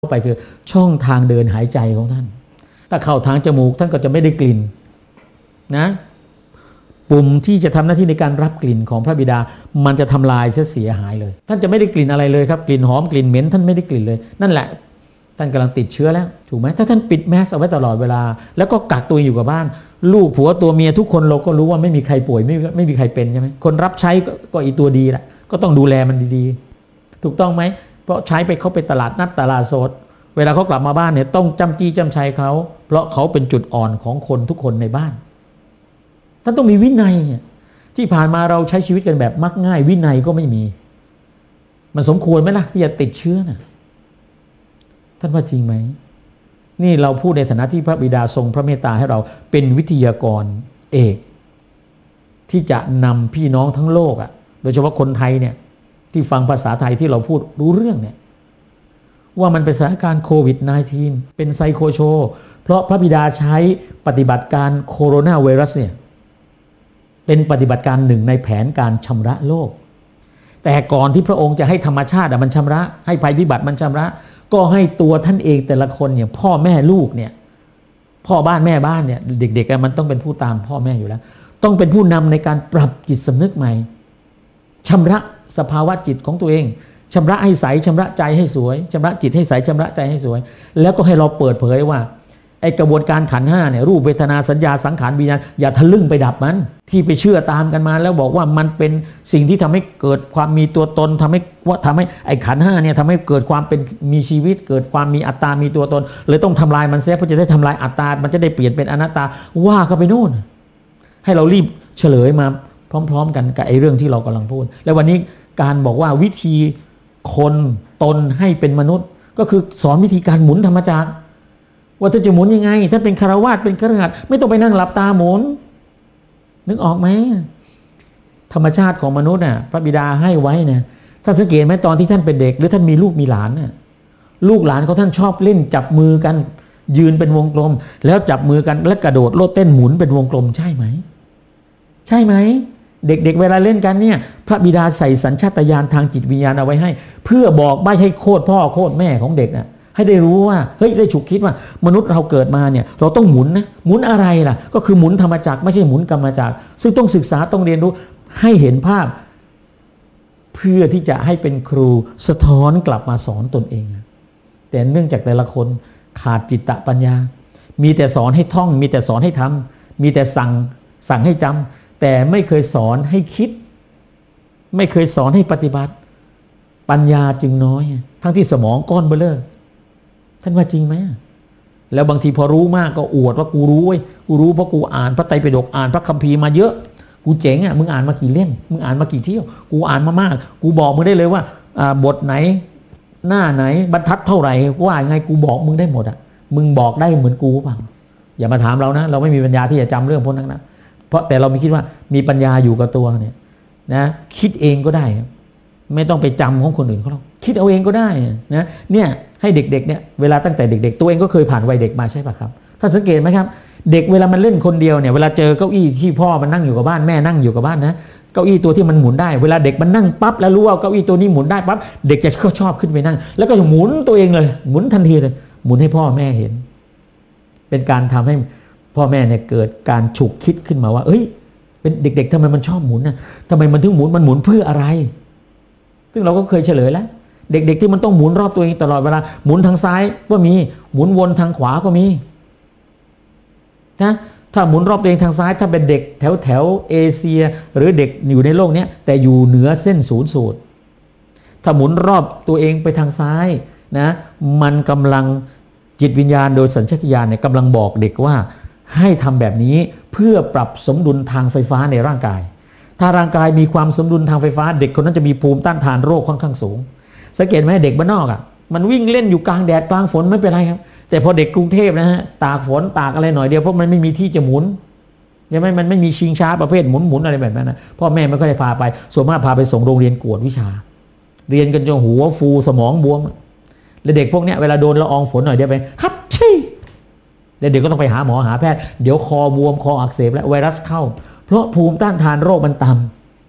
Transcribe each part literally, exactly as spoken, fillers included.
ไปคือช่องทางเดินหายใจของท่านถ้าเข้าทางจมูกท่านก็จะไม่ได้กลิ่นนะปุ่มที่จะทำหน้าที่ในการรับกลิ่นของพระบิดามันจะทำลายเสียหายเลยท่านจะไม่ได้กลิ่นอะไรเลยครับกลิ่นหอมกลิ่นเหม็นท่านไม่ได้กลิ่นเลยนั่นแหละท่านกำลังติดเชื้อแล้วถูกไหมถ้าท่านปิดแมสเอาไว้ตลอดเวลาแล้วก็กักตัวอยู่กับบ้านลูกผัวตัวเมียทุกคนเราก็รู้ว่าไม่มีใครป่วยไม่ไม่มีใครเป็นใช่ไหมคนรับใช้ก็ก็อีตัวดีแหละก็ต้องดูแลมันดีๆถูกต้องไหมเพราะใช้ไปเขาไปตลาดนัดตลาดสดเวลาเขากลับมาบ้านเนี่ยต้องจำจี้จำชัยเขาเพราะเขาเป็นจุดอ่อนของคนทุกคนในบ้านท่านต้องมีวินัยที่ผ่านมาเราใช้ชีวิตกันแบบมักง่ายวินัยก็ไม่มีมันสมควรไหมล่ะที่จะติดเชื้อนะท่านว่าจริงไหมนี่เราพูดในฐานะที่พระบิดาทรงพระเมตตาให้เราเป็นวิทยากรเอกที่จะนำพี่น้องทั้งโลกอ่ะโดยเฉพาะคนไทยเนี่ยที่ฟังภาษาไทยที่เราพูดรู้เรื่องเนี่ยว่ามันเป็นสถานการณ์โควิด สิบเก้า เป็นไซโคโชเพราะพระบิดาใช้ปฏิบัติการโคโรนาไวรัสเนี่ยเป็นปฏิบัติการหนึ่งในแผนการชำระโลกแต่ก่อนที่พระองค์จะให้ธรรมชาติมันชำระให้ภัยพิบัติมันชำระก็ให้ตัวท่านเองแต่ละคนเนี่ยพ่อแม่ลูกเนี่ยพ่อบ้านแม่บ้านเนี่ยเด็กๆมันต้องเป็นผู้ตามพ่อแม่อยู่แล้วต้องเป็นผู้นำในการปรับจิตสำนึกใหม่ชำระสภาวะจิตของตัวเองชำระให้ใสชำระใจให้สวยชำระจิตให้ใสชำระใจให้สวยแล้วก็ให้เราเปิดเผยว่าไอกระบวนการขันธ์ห้าเนี่ยรูปเวทนาสัญญาสังขารวิญญาณอย่าทะลึ่งไปดับมันที่ไปเชื่อตามกันมาแล้วบอกว่ามันเป็นสิ่งที่ทำให้เกิดความมีตัวตนทำให้ว่าทำให้ไอขันธ์ห้าเนี่ยทำให้เกิดความเป็นมีชีวิตเกิดความมีอัตตามีตัวตนเลยต้องทำลายมันเสียเพื่อจะได้ทำลายอัตตามันจะได้เปลี่ยนเป็นอนัตตาว่ากันไปโน่นให้เรารีบเฉลยมาพร้อมๆกันกับไอเรื่องที่เรากำลังพูดแล้ววันนี้การบอกว่าวิธีคนตนให้เป็นมนุษย์ก็คือสอนวิธีการหมุนธรรมจักรว่าถ้าจะหมุนยังไงถ้าเป็นคฤหัสถ์เป็นคฤหัสถ์ไม่ต้องไปนั่งหลับตาหมุนนึกออกไหมธรรมชาติของมนุษย์น่ะพระบิดาให้ไว้เนี่ยถ้าสังเกตไหมตอนที่ท่านเป็นเด็กหรือท่านมีลูกมีหลานน่ะลูกหลานเขาท่านชอบเล่นจับมือกันยืนเป็นวงกลมแล้วจับมือกันแล้วกระโดดโลดเต้นหมุนเป็นวงกลมใช่ไหมใช่ไหมเด็กๆเวลาเล่นกันเนี่ยพระบิดาใส่สัญชาตญาณทางจิตวิญญาณเอาไว้ให้เพื่อบอกใบ้ให้โคตรพ่อโคตรแม่ของเด็กน่ะให้ได้รู้ว่าเฮ้ยได้ฉุกคิดว่ามนุษย์เราเกิดมาเนี่ยเราต้องหมุนนะหมุนอะไรล่ะก็คือหมุนธรรมจักรไม่ใช่หมุนกรรมจักรซึ่งต้องศึกษาต้องเรียนรู้ให้เห็นภาพเพื่อที่จะให้เป็นครูสะท้อนกลับมาสอนตนเองแต่เนื่องจากแต่ละคนขาดจิตตปัญญามีแต่สอนให้ท่องมีแต่สอนให้ทำมีแต่สั่งสั่งให้จำแต่ไม่เคยสอนให้คิดไม่เคยสอนให้ปฏิบัติปัญญาจึงน้อยทั้งที่สมองก้อนเบ้อเร่อท่านว่าจริงไหมแล้วบางทีพอรู้มากก็อวดว่ากูรู้เว้ยกูรู้เพราะกูอ่านพระไตรปิฎกอ่านพระคัมภีร์มาเยอะกูเจ๋งอ่ะมึงอ่านมากี่เล่มมึงอ่านมากี่เที่ยวกูอ่านมามากกูบอกมึงได้เลยว่าบทไหนหน้าไหนบรรทัดเท่าไหร่ว่าไงกูบอกมึงได้หมดอ่ะมึงบอกได้เหมือนกูเปล่าอย่ามาถามเรานะเราไม่มีปัญญาที่จะจำเรื่องพวกนั้นนะเพราะแต่เราไม่คิดว่ามีปัญญาอยู่กับตัวเนี่ยนะคิดเองก็ได้ไม่ต้องไปจำของคนอื่นเขาหรอกคิดเอาเองก็ได้นะเนี่ยให้เด็กๆเนี่ยเวลาตั้งแต่เด็กๆตัวเองก็เคยผ่านวัยเด็กมาใช่ป่ะครับท่านสังเกตไหมครับเด็กเวลามันเล่นคนเดียวเนี่ยเวลาเจอเก้าอี้ที่พ่อมันนั่งอยู่กับบ้านแม่นั่งอยู่กับบ้านนะเก้าอี้ตัวที่มันหมุนได้เวลาเด็กมันนั่งปั๊บแล้วรู้ว่าเก้าอี้ตัวนี้หมุนได้ปั๊บเด็กจะชอบขึ้นไปนั่งแล้วก็จะหมุนตัวเองเลยหมุนทันทีเลยหมุนให้พ่อแม่เห็นเป็นการทำให้พ่อแม่เนี่ยเกิดการฉุกคิดขึ้นมาว่าเอ้ยเป็นเด็กๆทำไมมันชอบหมุนนะทำไมมันถึงหมุนมันหมุนเพื่ออะไรซึ่งเราก็เคยเฉลยแล้วเด็กๆที่มันต้องหมุนรอบตัวเองตลอดเวลาหมุนทางซ้ายก็มีหมุนวนทางขวาก็มีนะถ้าหมุนรอบตัวเองทางซ้ายถ้าเป็นเด็กแถวแถวเอเชียหรือเด็กอยู่ในโลกนี้แต่อยู่เหนือเส้นศูนย์สูตรถ้าหมุนรอบตัวเองไปทางซ้ายนะมันกำลังจิตวิญญาณโดยสัญชาตญาณเนี่ยกำลังบอกเด็กว่าให้ทำแบบนี้เพื่อปรับสมดุลทางไฟฟ้าในร่างกายถ้าร่างกายมีความสมดุลทางไฟฟ้าเด็กคนนั้นจะมีภูมิต้านทานโรคค่อนข้างสูงสังเกตไหมเด็กบ้านนอกอ่ะมันวิ่งเล่นอยู่กลางแดดกลางฝนไม่เป็นไรครับแต่พอเด็กกรุงเทพนะฮะตากฝนตากอะไรหน่อยเดียวเพราะมันไม่มีที่จะหมุนใช่ไหมมันไม่มีชิงช้าประเภทหมุนหมุนอะไรแบบนั้นนะพ่อแม่ไม่ค่อยได้พาไปส่วนมากพาไปส่งโรงเรียนกวดวิชาเรียนกันจนหัวฟูสมองบวมแล้วเด็กพวกเนี้ยเวลาโดนละอองฝนหน่อยเดียวไปฮัตชี่แล้วเด็กก็ต้องไปหาหมอหาแพทย์เดี๋ยวคอบวมคออักเสบและไวรัสเข้าเพราะภูมิต้านทานโรคมันต่ำ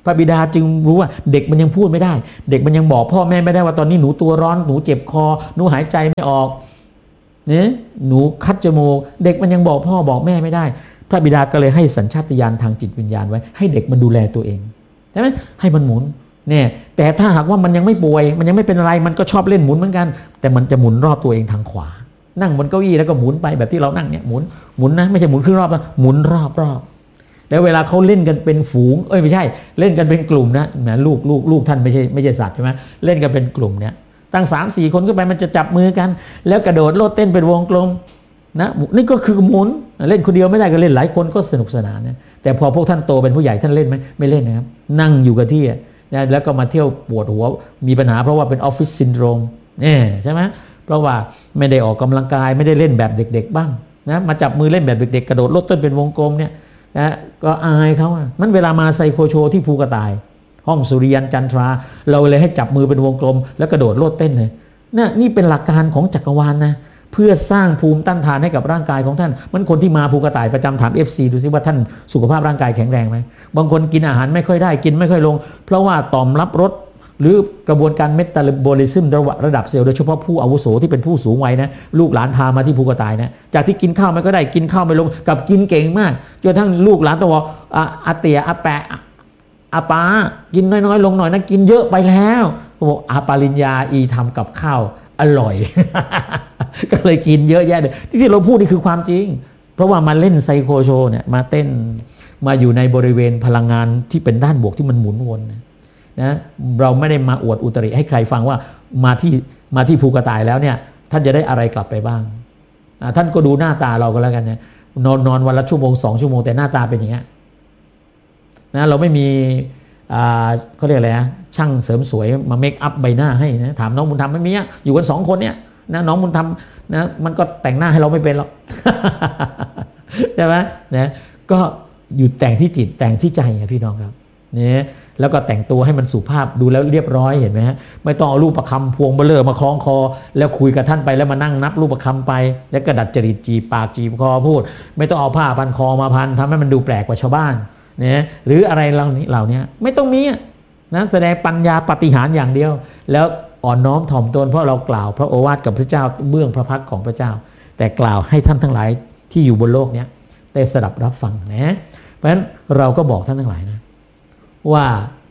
พระบิดาจึงรู้ว่าเด็กมันยังพูดไม่ได้เด็กมันยังบอกพ่อแม่ไม่ได้ว่าตอนนี้หนูตัวร้อนหนูเจ็บคอหนูหายใจไม่ออกเนี่ยหนูคัดจมูกเด็กมันยังบอกพ่อบอกแม่ไม่ได้พระบิดาก็เลยให้สัญชาตญาณทางจิตวิญญาณไว้ให้เด็กมันดูแลตัวเองใช่ไหมให้มันหมุนเนี่ยแต่ถ้าหากว่ามันยังไม่ป่วยมันยังไม่เป็นอะไรมันก็ชอบเล่นหมุนเหมือนกันแต่มันจะหมุนรอบตัวเองทางขวานั่งบนเก้าอี้แล้วก็หมุนไปแบบที่เรานั่งเนี่ยหมุนหมุนนะไม่ใช่หมุนครึ่งรอบนะหมุนรอบรอบแล้วเวลาเขาเล่นกันเป็นฝูงเอ้ยไม่ใช่เล่นกันเป็นกลุ่มนะนะลูกลูกลูกท่านไม่ใช่ไม่ใช่สัตว์ใช่ไหมเล่นกันเป็นกลุ่มเนี่ยตั้งสามสี่คนขึ้นไปมันจะจับมือกันแล้วกระโดดโลดเต้นเป็นวงกลมนะนี่ก็คือหมุนเล่นคนเดียวไม่ได้ก็เล่นหลายคนก็สนุกสนานนะแต่พอพวกท่านโตเป็นผู้ใหญ่ท่านเล่นไหมไม่เล่นนะครับนั่งอยู่กับที่นะแล้วก็มาเที่ยวปวดหัวมีปัญหาเพราะว่าเป็นออฟฟิศซินโดรมเนี่ยใช่ไหมเพราะว่าไม่ได้ออกกำลังกายไม่ได้เล่นแบบเด็กๆบ้างนะมาจับมือเล่นแบบเด็กๆกระโดดโลดเต้นเป็นวงกลมเนี่ยนะก็อายเขาอ่ะมันเวลามาไซโคโชที่ภูกระต่ายห้องสุริยันจันทราเราเลยให้จับมือเป็นวงกลมแล้วกระโดดโลดเต้นเลยนะนี่เป็นหลักการของจักรวาลนะเพื่อสร้างภูมิต้านทานให้กับร่างกายของท่านมันคนที่มาภูกระต่ายประจำถาม เอฟ ซี ดูซิว่าท่านสุขภาพร่างกายแข็งแรงไหมบางคนกินอาหารไม่ค่อยได้กินไม่ค่อยลงเพราะว่าต่อมรับรสหรือกระบวนการเมตาบอลิซึมระดับเซลล์โดยเฉพาะผู้อาวุโสที่เป็นผู้สูงวัยนะลูกหลานพามาที่ภูกระต่ายนะจากที่กินข้าวไม่ก็ได้กินข้าวไม่ลงกับกินเก่งมากจนทั้งลูกหลานต้องบอกอาเตียอาแปะอาปากินน้อยๆลงหน่อยนะกินเยอะไปแล้วบอกอาปาริญญาอีทำกับข้าวอร่อย ก็เลยกินเยอะแยะเลยที่เราพูดนี่คือความจริงเพราะว่ามาเล่นไซโคโชเนี่ยมาเต้นมาอยู่ในบริเวณพลังงานที่เป็นด้านบวกที่มันหมุนวนนะนะเราไม่ได้มาอวดอุตริให้ใครฟังว่ามาที่มาที่ภูกระต่ายแล้วเนี่ยท่านจะได้อะไรกลับไปบ้างท่านก็ดูหน้าตาเราก็แล้วกันนะนอนนอนวันละชั่วโมงสองชั่วโมงแต่หน้าตาเป็นอย่างนี้นะเราไม่มีเขาเรียกอะไรนะช่างเสริมสวยมาเมคอัพใบหน้าให้นะถามน้องบุญธรรมไม่มีอยู่กันสองคนเนี่ยนะน้องบุญธรรมนะมันก็แต่งหน้าให้เราไม่เป็นหรอก ใช่ไหมนะก็อยู่แต่งที่จิตแต่งที่ใจพี่น้องครับเนี่ยแล้วก็แต่งตัวให้มันสุภาพดูแล้วเรียบร้อยเห็นไหมฮะไม่ต้องเอารูปประคำพวงเบลเลอร์มาคล้องคอแล้วคุยกับท่านไปแล้วมานั่งนับรูปประคำไปแล้วก็ดัดจริตจีปากจีบคอพูดไม่ต้องเอาผ้าพันคอมาพันทำให้มันดูแปลกกว่าชาวบ้านเนี่ยหรืออะไรเหล่านี้เหล่านี้ไม่ต้องมีนะแสดงปัญญาปาฏิหาริย์อย่างเดียวแล้วอ่อนน้อมถ่อมตนเพราะเรากล่าวพระโอวาทกับพระเจ้าเบื้องพระพักของพระเจ้าแต่กล่าวให้ท่านทั้งหลายที่อยู่บนโลกนี้ได้สดับรับฟังนะเพราะฉะนั้นเราก็บอกท่านทั้งหลายนะว่า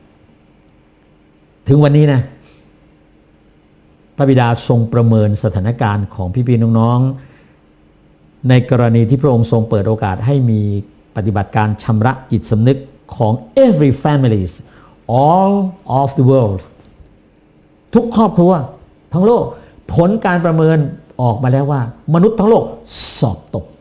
ถึงวันนี้นะพระบิดาทรงประเมินสถานการณ์ของพี่ๆน้องๆในกรณีที่พระองค์ทรงเปิดโอกาสให้มีปฏิบัติการชำระจิตสำนึกของ every families all of the world ทุกครอบครัวทั้งโลกผลการประเมินออกมาแล้วว่ามนุษย์ทั้งโลกสอบตก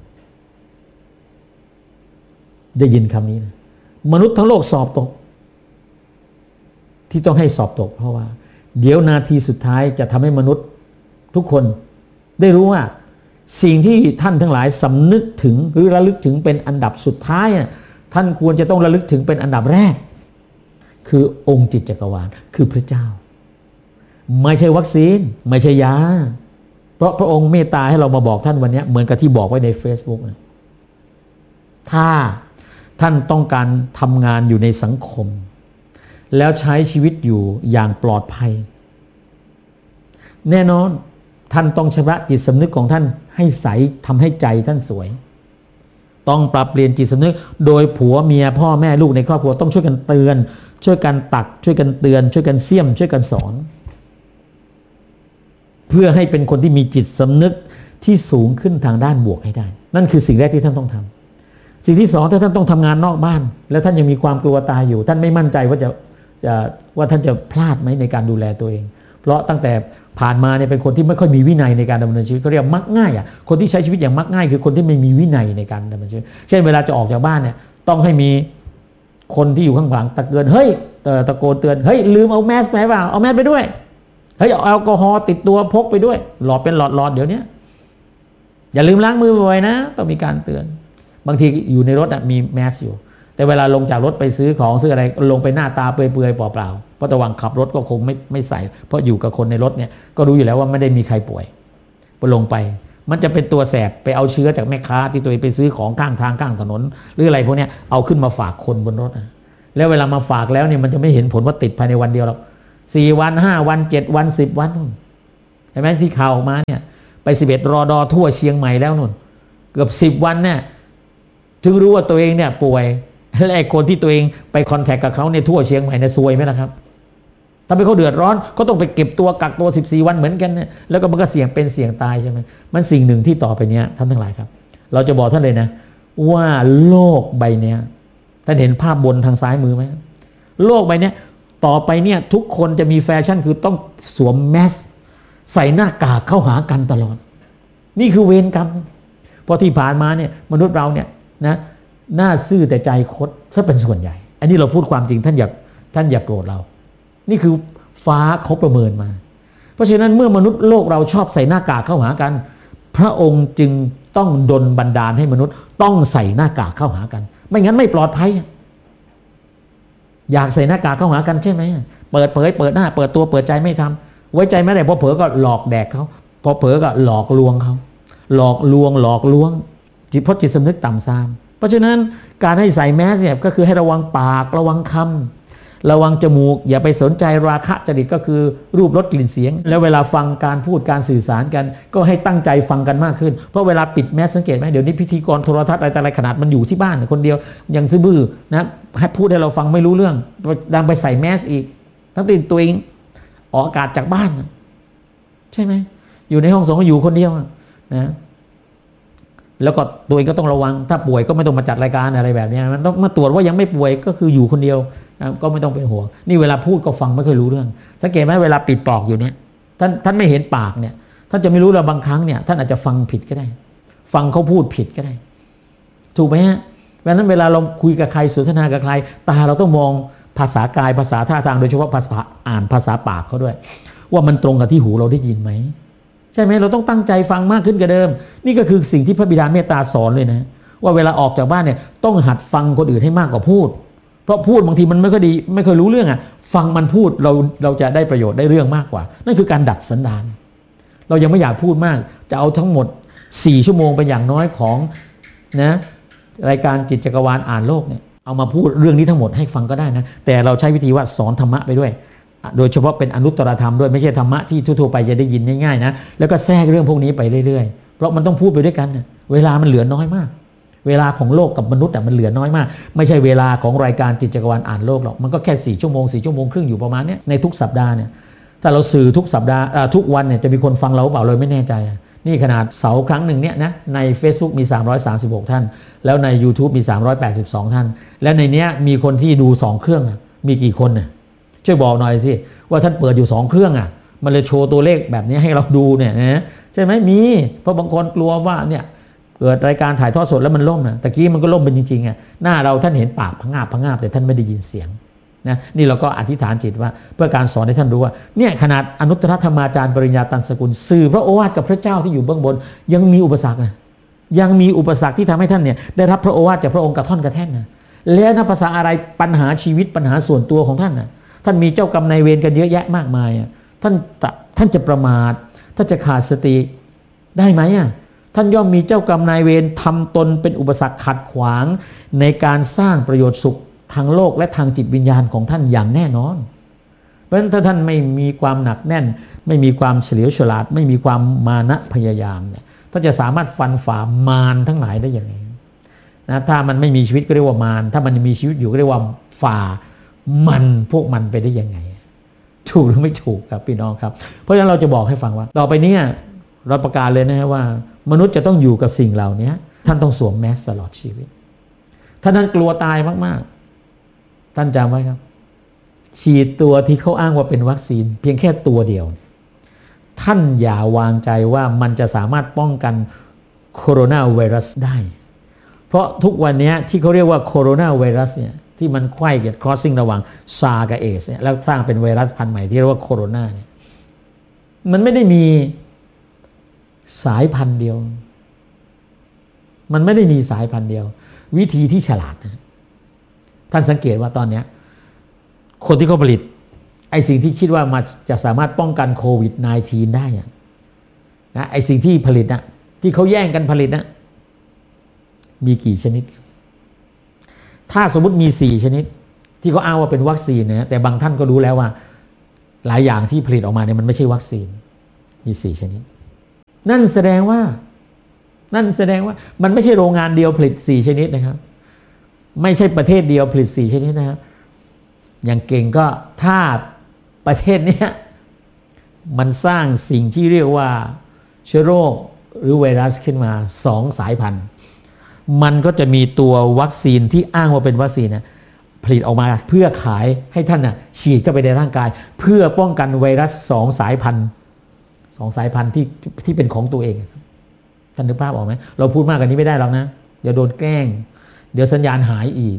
ได้ยินคำนี้นะมนุษย์ทั้งโลกสอบตกที่ต้องให้สอบตกเพราะว่าเดี๋ยวนาทีสุดท้ายจะทำให้มนุษย์ทุกคนได้รู้ว่าสิ่งที่ท่านทั้งหลายสำนึกถึงหรือระลึกถึงเป็นอันดับสุดท้ายท่านควรจะต้องระลึกถึงเป็นอันดับแรกคือองค์จิตจักรวาลคือพระเจ้าไม่ใช่วัคซีนไม่ใช่ยาเพราะพระองค์เมตตาให้เรามาบอกท่านวันนี้เหมือนกับที่บอกไว้ใน Facebook นะถ้าท่านต้องการทำงานอยู่ในสังคมแล้วใช้ชีวิตอยู่อย่างปลอดภัยแน่นอนท่านต้องชำระจิตสำนึกของท่านให้ใสทำให้ใจท่านสวยต้องปรับเปลี่ยนจิตสำนึกโดยผัวเมียพ่อแม่ลูกในครอบครัวต้องช่วยกันเตือนช่วยกันตักช่วยกันเตือนช่วยกันเสี่ยมช่วยกันสอนเพื่อให้เป็นคนที่มีจิตสำนึกที่สูงขึ้นทางด้านบวกให้ได้นั่นคือสิ่งแรกที่ท่านต้องทำสิ่งที่สองถ้าท่านต้องทำงานนอกบ้านแล้วท่านยังมีความกลัวตายอยู่ท่านไม่มั่นใจว่าจะจะว่าท่านจะพลาดไหมในการดูแลตัวเองเพราะตั้งแต่ผ่านมาเนี่ยเป็นคนที่ไม่ค่อยมีวินัยในการดำเนินชีวิตเขาเรียกมักง่ายอ่ะคนที่ใช้ชีวิตอย่างมักง่ายคือคนที่ไม่มีวินัยในการดำเนินชีวิตเช่นเวลาจะออกจากบ้านเนี่ยต้องให้มีคนที่อยู่ข้างหลังตะเกียนเฮ้ยตะโกนเตือนเฮ้ยลืมเอาแมสไปเปล่าเอาแมสไปด้วยเฮ้ยเอาแอลกอฮอล์ติดตัวพกไปด้วยหลอดเป็นหลอดหลอดเดี๋ยวนี้อย่าลืมล้างมือบ่อยนะต้องมีการเตือนบางทีอยู่ในรถมีแมสอยู่แต่เวลาลงจากรถไปซื้อของซื้ออะไรลงไปหน้าตาเปื่อยๆเปล่าๆเพราะระหว่างขับรถก็คงไม่ไม่ใส่เพราะอยู่กับคนในรถเนี่ยก็รู้อยู่แล้วว่าไม่ได้มีใครป่วยพอลงไปมันจะเป็นตัวแสบไปเอาเชื้อจากแม่ค้าที่ตัวเองไปซื้อของข้างทางข้างถนนหรืออะไรพวกนี้เอาขึ้นมาฝากคนบนรถนะแล้วเวลามาฝากแล้วเนี่ยมันจะไม่เห็นผลว่าติดภายในวันเดียวหรอกสี่วันห้าวันเจ็ดวันสิบวันนู่นเห็นไหมที่ข่าวออกมาเนี่ยไปสิบเอ็ดรอดอทั่วเชียงใหม่แล้วนู่นเกือบสิบวันเนี่ยถึงรู้ว่าตัวเองเนี่ยป่วยและไอ้คนที่ตัวเองไปคอนแทคกับเขาในทั่วเชียงใหม่เนี่ยซวยไหมล่ะครับทำให้เขาเดือดร้อนเขาต้องไปเก็บตัวกักตัวสิบสี่วันเหมือนกันเนี่ยแล้วก็มันก็เสี่ยงเป็นเสี่ยงตายใช่ไหมมันสิ่งหนึ่งที่ต่อไปเนี้ยท่านทั้งหลายครับเราจะบอกท่านเลยนะว่าโลกใบเนี้ยท่านเห็นภาพบนทางซ้ายมือไหมโลกใบเนี้ยต่อไปเนี่ยทุกคนจะมีแฟชั่นคือต้องสวมแมสใส่หน้ากากเข้าหากันตลอดนี่คือเวรกรรมเพราะที่ผ่านมาเนี่ยมนุษย์เราเนี่ยนะหน้าซื่อแต่ใจคดซะเป็นส่วนใหญ่อันนี้เราพูดความจริงท่านอยากท่านอยากโกรธเรานี่คือฟ้าเขาประเมินมาเพราะฉะนั้นเมื่อมนุษย์โลกเราชอบใส่หน้ากากเข้าหากันพระองค์จึงต้องดลบันดาลให้มนุษย์ต้องใส่หน้ากากเข้าหากันไม่งั้นไม่ปลอดภัยอยากใส่หน้ากากเข้าหากันใช่ไหมเปิดเผยเปิดหน้าเปิดตัวเปิดใจไม่ทำไว้ใจไม่ได้พอเผลอก็หลอกแดกเขาพอเผลอก็หลอกลวงเขาหลอกลวงหลอกลวงจิตเพราะจิตสำนึกต่ำทรามเพราะฉะนั้นการให้ใส่แมสเนี่ยก็คือให้ระวังปากระวังคำระวังจมูกอย่าไปสนใจราคะจริตก็คือรูปรสกลิ่นเสียงแล้วเวลาฟังการพูดการสื่อสารกันก็ให้ตั้งใจฟังกันมากขึ้นเพราะเวลาปิดแมสสังเกตไหมเดี๋ยวนี้พิธีกรโทรทัศน์อะไรแต่อะไรขนาดมันอยู่ที่บ้านคนเดียวยังซื่อบื้อนะให้พูดให้เราฟังไม่รู้เรื่องดังไปใส่แมสอีกทั้งที่ตัวเองออกอากาศจากบ้านใช่ไหมอยู่ในห้องส่งก็อยู่คนเดียวนะแล้วก็ตัวเองก็ต้องระวังถ้าป่วยก็ไม่ต้องมาจัดรายการอะไรแบบนี้มันต้องมาตรวจว่ายังไม่ป่วยก็คืออยู่คนเดียวนะก็ไม่ต้องเป็นห่วงนี่เวลาพูดก็ฟังไม่ค่อยรู้เรื่องสังเกตไหมเวลาปิดปากอยู่เนี่ยท่านท่านไม่เห็นปากเนี่ยท่านจะไม่รู้เราบางครั้งเนี่ยท่านอาจจะฟังผิดก็ได้ฟังเขาพูดผิดก็ได้ถูกไหมฮะเพราะฉะนั้นเวลาเราคุยกับใครสนทนากับใครตาเราต้องมองภาษากายภาษาท่าทางโดยเฉพาะภาษาอ่านภาษาปากเขาด้วยว่ามันตรงกับที่หูเราได้ยินไหมใช่ไหมเราต้องตั้งใจฟังมากขึ้นกว่าเดิมนี่ก็คือสิ่งที่พระบิดาเมตตาสอนเลยนะว่าเวลาออกจากบ้านเนี่ยต้องหัดฟังคนอื่นให้มากกว่าพูดเพราะพูดบางทีมันไม่ค่อยดีไม่ค่อยรู้เรื่องอ่ะฟังมันพูดเราเราจะได้ประโยชน์ได้เรื่องมากกว่านั่นคือการดัดสันดานเรายังไม่อยากพูดมากจะเอาทั้งหมดสี่ชั่วโมงเป็นอย่างน้อยของนะรายการจิตจักรวาลอ่านโลกเนี่ยเอามาพูดเรื่องนี้ทั้งหมดให้ฟังก็ได้นะแต่เราใช้วิธีว่าสอนธรรมะไปด้วยโดยเฉพาะเป็นอนุตตรธรรมด้วยไม่ใช่ธรรมะที่ทั่วๆไปจะได้ยินง่ายๆนะแล้วก็แทรกเรื่องพวกนี้ไปเรื่อยๆเพราะมันต้องพูดไปด้วยกันนะเวลามันเหลือน้อยมากเวลาของโลกกับมนุษย์อ่ะมันเหลือน้อยมากไม่ใช่เวลาของรายการจิตจักรวาลอ่านโลกหรอกมันก็แค่สี่ชั่วโมงสี่ชั่วโมงครึ่งอยู่ประมาณนี้ในทุกสัปดาห์เนี่ยถ้าเราสื่อทุกสัปดาห์ทุกวันเนี่ยจะมีคนฟังเราเปล่าเลยไม่แน่ใจนี่ขนาดเสาร์ครั้งหนึ่งเนี่ยนะใน Facebook มีสามร้อยสามสิบหกท่านแล้วใน YouTube มีสามร้อยแปดสิบสองท่านและในเนี้ยมีคนที่ดูสองเครื่องมีกี่คนน่ะช่วยบอกหน่อยสิว่าท่านเปิดอยู่สองเครื่องอ่ะมันเลยโชว์ตัวเลขแบบนี้ให้เราดูเนี่ยนะใช่ไหมมีเพราะบางคนกลัวว่าเนี่ยเกิดรายการถ่ายทอดสดแล้วมันล่มนะตะกี้มันก็ล่มเป็นจริงๆอ่ะหน้าเราท่านเห็นปากพะงาบพะงาบแต่ท่านไม่ได้ยินเสียงนะนี่เราก็อธิษฐานจิตว่าเพื่อการสอนให้ท่านรู้ว่าเนี่ยขนาดอนุตตรธรรมาจารย์ปริญญาตันสกุลสื่อพระโอวาทกับพระเจ้าที่อยู่เบื้องบนยังมีอุปสรรคนะยังมีอุปสรรคที่ทำให้ท่านเนี่ยได้รับพระโอวาทจากพระองค์กระท่อนกระแท่นนะแล้วนับภาษาอะไรปัญหาชีวิตปัญหาส่วนตัวของท่านนะท่านมีเจ้ากรรมนายเวรกันเยอะแยะมากมายอ่ะท่านท่านจะประมาทท่านจะขาดสติได้ไหมอ่ะท่านย่อมมีเจ้ากรรมนายเวรทำตนเป็นอุปสรรคขัดขวางในการสร้างประโยชน์สุขทางโลกและทางจิตวิญญาณของท่านอย่างแน่นอนเพราะฉะนั้นถ้าท่านไม่มีความหนักแน่นไม่มีความเฉลียวฉลาดไม่มีความมานะพยายามเนี่ยท่านจะสามารถฟันฝ่ามารทั้งหลายได้อย่างไรนะถ้ามันไม่มีชีวิตก็เรียกว่ามารถ้ามันมีชีวิตอยู่ก็เรียกว่าฝ่ามันพวกมันไปได้ยังไงถูกหรือไม่ถูกครับพี่น้องครับเพราะฉะนั้นเราจะบอกให้ฟังว่าต่อไปนี้เราประกาศเลยนะว่ามนุษย์จะต้องอยู่กับสิ่งเหล่านี้ท่านต้องสวมแมสตลอดชีวิตถ้าท่านกลัวตายมากๆท่านจำไว้ครับฉีดตัวที่เขาอ้างว่าเป็นวัคซีนเพียงแค่ตัวเดียวท่านอย่าวางใจว่ามันจะสามารถป้องกันโคโรนาไวรัสได้เพราะทุกวันนี้ที่เขาเรียกว่าโคโรนาไวรัสเนี่ยที่มันไขว้กัน crossing ระหว่างซาร์กับเอสเนี่ยแล้วสร้างเป็นไวรัสพันธุ์ใหม่ที่เรียกว่าโคโรนาเนี่ยมันไม่ได้มีสายพันธุ์เดียวมันไม่ได้มีสายพันธุ์เดียววิธีที่ฉลาดนะท่านสังเกตว่าตอนนี้คนที่เขาผลิตไอ้สิ่งที่คิดว่ามาจะสามารถป้องกันโควิด สิบเก้า ได้นะไอ้สิ่งที่ผลิตนะที่เขาแย่งกันผลิตนะมีกี่ชนิดถ้าสมมุติมีสี่ชนิดที่เขาอ้างว่าเป็นวัคซีนนะแต่บางท่านก็รู้แล้วว่าหลายอย่างที่ผลิตออกมาเนี่ยมันไม่ใช่วัคซีนมีสี่ชนิดนั่นแสดงว่านั่นแสดงว่ามันไม่ใช่โรงงานเดียวผลิตสี่ชนิดนะครับไม่ใช่ประเทศเดียวผลิตสี่ชนิดนะครับอย่างเก่งก็ถ้าประเทศเนี้ยมันสร้างสิ่งที่เรียกว่าเชื้อโรคหรือไวรัสขึ้นมาสองสายพันธุ์มันก็จะมีตัววัคซีนที่อ้างว่าเป็นวัคซีนนะผลิตออกมาเพื่อขายให้ท่านน่ะฉีดเข้าไปในร่างกายเพื่อป้องกันไวรัสสองสายพันธุ์สองสายพันธุ์ที่ที่เป็นของตัวเองท่านนึกภาพออกไหมเราพูดมากกว่านี้ไม่ได้หรอกนะเดี๋ยวโดนแกล้งเดี๋ยวสัญญาณหายอีก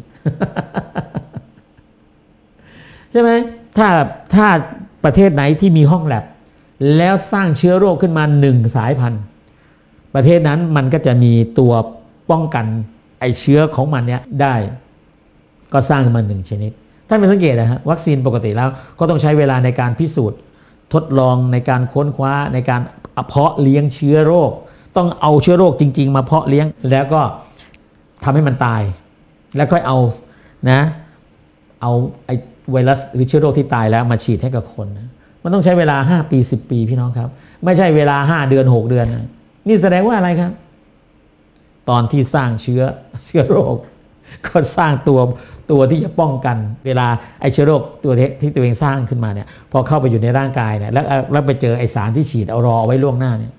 ใช่ไหมถ้าถ้าประเทศไหนที่มีห้องแลบแล้วสร้างเชื้อโรคขึ้นมาหนึ่งสายพันธุ์ประเทศนั้นมันก็จะมีตัวป้องกันไอเชื้อของมันเนี้ยได้ก็สร้างมาหนึ่งชนิดท่านไปสังเกตนะฮะวัคซีนปกติแล้วก็ต้องใช้เวลาในการพิสูจน์ทดลองในการค้นคว้าในการเพาะเลี้ยงเชื้อโรคต้องเอาเชื้อโรคจริงๆมาเพาะเลี้ยงแล้วก็ทำให้มันตายแล้วก็เอานะเอาไอไวรัสหรือเชื้อโรคที่ตายแล้วมาฉีดให้กับคนนะมันต้องใช้เวลาห้าปีสิบปีพี่น้องครับไม่ใช่เวลาห้าเดือนหกเดือนนะนี่แสดงว่าอะไรครับตอนที่สร้างเชื้อเชื้อโรคก็สร้างตัวตัวที่จะป้องกันเวลาไอเชื้อโรคตัวที่ตัวเองสร้างขึ้นมาเนี่ยพอเข้าไปอยู่ในร่างกายเนี่ยแล้วแล้วไปเจอไอสารที่ฉีดเอารอไว้ล่วงหน้าเนี่ย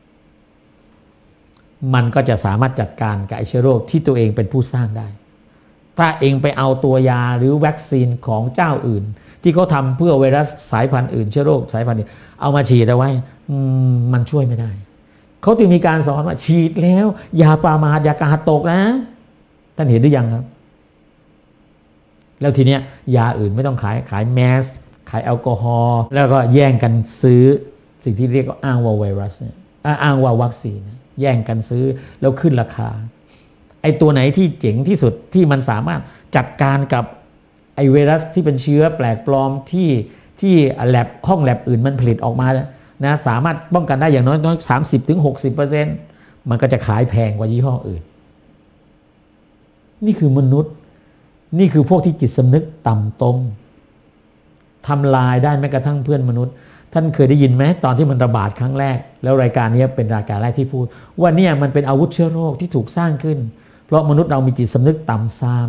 มันก็จะสามารถจัดการกับไอเชื้อโรคที่ตัวเองเป็นผู้สร้างได้ถ้าเองไปเอาตัวยาหรือวัคซีนของเจ้าอื่นที่เขาทำเพื่อไวรัสสายพันธุ์อื่นเชื้อโรคสายพันธุ์อื่นเอามาฉีดเอาไว้มันช่วยไม่ได้เขาจึงมีการสอนว่าฉีดแล้วอย่าประมาทอย่ากาดตกนะท่านเห็นหรือยังครับแล้วทีเนี้ยยาอื่นไม่ต้องขายขายแมสขายแอลกอฮอล์แล้วก็แย่งกันซื้อสิ่งที่เรียกว่าอ้างว่าไวรัสเนี่ยอ้างว่าวัคซีนแย่งกันซื้อแล้วขึ้นราคาไอ้ตัวไหนที่เจ๋งที่สุดที่มันสามารถจัดการกับไอ้ไวรัสที่เป็นเชื้อแปลกปลอมที่ที่แลบห้องแลบอื่นมันผลิตออกมานะสามารถป้องกันได้อย่างน้อยน้อยสามสิบถึงหกสิบเปอร์เซ็นต์มันก็จะขายแพงกว่ายี่ห้ออื่นนี่คือมนุษย์นี่คือพวกที่จิตสำนึกต่ำตมทำลายได้แม้กระทั่งเพื่อนมนุษย์ท่านเคยได้ยินไหมตอนที่มันระบาดครั้งแรกแล้วรายการนี้เป็นรายการแรกที่พูดว่าเนี่ยมันเป็นอาวุธเชื้อโรคที่ถูกสร้างขึ้นเพราะมนุษย์เรามีจิตสำนึกต่ำทราม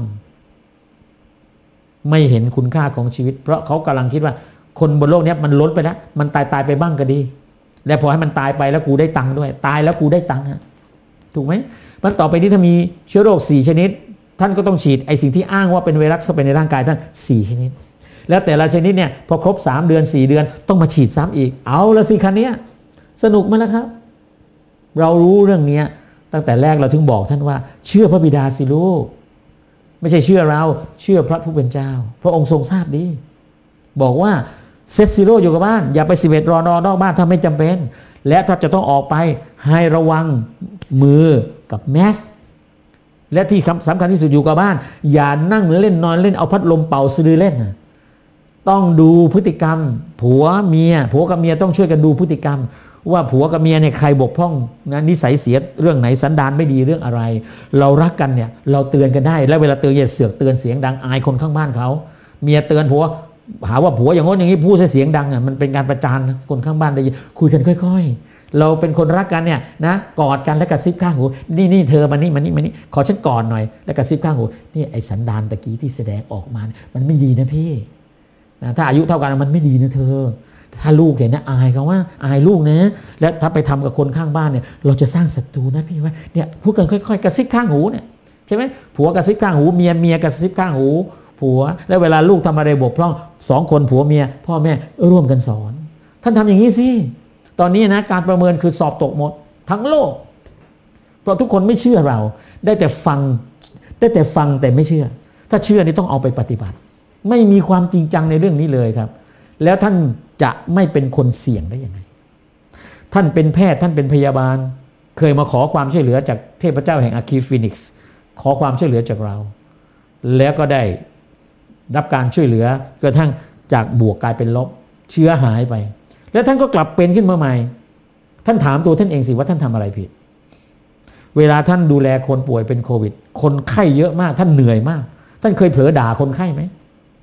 ไม่เห็นคุณค่าของชีวิตเพราะเขากำลังคิดว่าคนบนโลกนี้มันล้นไปแล้วมันตายตายไปบ้างก็ดีและพอให้มันตายไปแล้วกูได้ตังค์ด้วยตายแล้วกูได้ตังค์ถูกไหมมันต่อไปนี้ถ้ามีเชื้อโรคสี่ชนิดท่านก็ต้องฉีดไอสิ่งที่อ้างว่าเป็นไวรัสเข้าไปในร่างกายท่านสี่ชนิดแล้วแต่ละชนิดเนี่ยพอครบสามเดือนสี่เดือนต้องมาฉีดซ้ำอีกเอาละสิคันนี้สนุกมั้ยล่ะครับเรารู้เรื่องนี้ตั้งแต่แรกเราถึงบอกท่านว่าเชื่อพระบิดาสิลูกไม่ใช่เชื่อเราเชื่อพระผู้เป็นเจ้าพระองค์ทรงทราบดีบอกว่าเซตซีโร่อยู่กับบ้านอย่าไปสิบเอ็ดรอนอนอกบ้านถ้าไม่จำเป็นและถ้าจะต้องออกไปให้ระวังมือกับแมสและที่สำคัญที่สุดอยู่กับบ้านอย่านั่งเล่นนอนเล่นเอาพัดลมเป่าสะดือเล่นต้องดูพฤติกรรมผัวเมียผัวกับเมียต้องช่วยกันดูพฤติกรรมว่าผัวกับเมียเนี่ยใครบกพร่องนะนิสัยเสียเรื่องไหนสันดานไม่ดีเรื่องอะไรเรารักกันเนี่ยเราเตือนกันได้แล้วเวลาเตือนอย่าเสือกเตือนเสียงดังอายคนข้างบ้านเขาเมียเตือนผัวหาว่าผัวอย่างงี้อย่างนี้พูดเสียงดังอ่ะมันเป็นการประจานคนข้างบ้านได้ยินคุยกันค่อยๆเราเป็นคนรักกันเนี่ยนะกอดกันแล้วกระซิบข้างหูนี่นี่เธอมานี่มานี่มานี่ขอฉันกอดหน่อยแล้วกระซิบข้างหูนี่ไอ้สันดานตะกี้ที่แสดงออกมามันไม่ดีนะพี่นะถ้าอายุเท่ากันมันไม่ดีนะเธอถ้าลูกเห็นนะอายเขาว่าอายลูกนะแล้วถ้าไปทำกับคนข้างบ้านเนี่ยเราจะสร้างศัตรูนะพี่ว่าเนี่ยพูดกันค่อยๆกระซิบข้างหูเนี่ยใช่ไหมผัวกระซิบข้างหูเมียเมียกระซิบข้างหูผัวแล้วเวลาลูกทำอะไรบกพร่องสองคนผัวเมียพ่อแม่ร่วมกันสอนท่านทำอย่างนี้สิตอนนี้นะการประเมินคือสอบตกหมดทั้งโลกเพราะทุกคนไม่เชื่อเราได้แต่ฟังได้แต่ฟังแต่ไม่เชื่อถ้าเชื่อนี่ต้องเอาไปปฏิบัติไม่มีความจริงจังในเรื่องนี้เลยครับแล้วท่านจะไม่เป็นคนเสี่ยงได้ยังไงท่านเป็นแพทย์ท่านเป็นพยาบาลเคยมาขอความช่วยเหลือจากเทพเจ้าแห่งอาคีฟินิกซ์ขอความช่วยเหลือจากเราแล้วก็ได้รับการช่วยเหลือกระทั่งจากบวกกลายเป็นลบเชื้อหายไปแล้วท่านก็กลับเป็นขึ้นมาใหม่ท่านถามตัวท่านเองสิว่าท่านทำอะไรผิดเวลาท่านดูแลคนป่วยเป็นโควิดคนไข้เยอะมากท่านเหนื่อยมากท่านเคยเผลอด่าคนไข้ไหม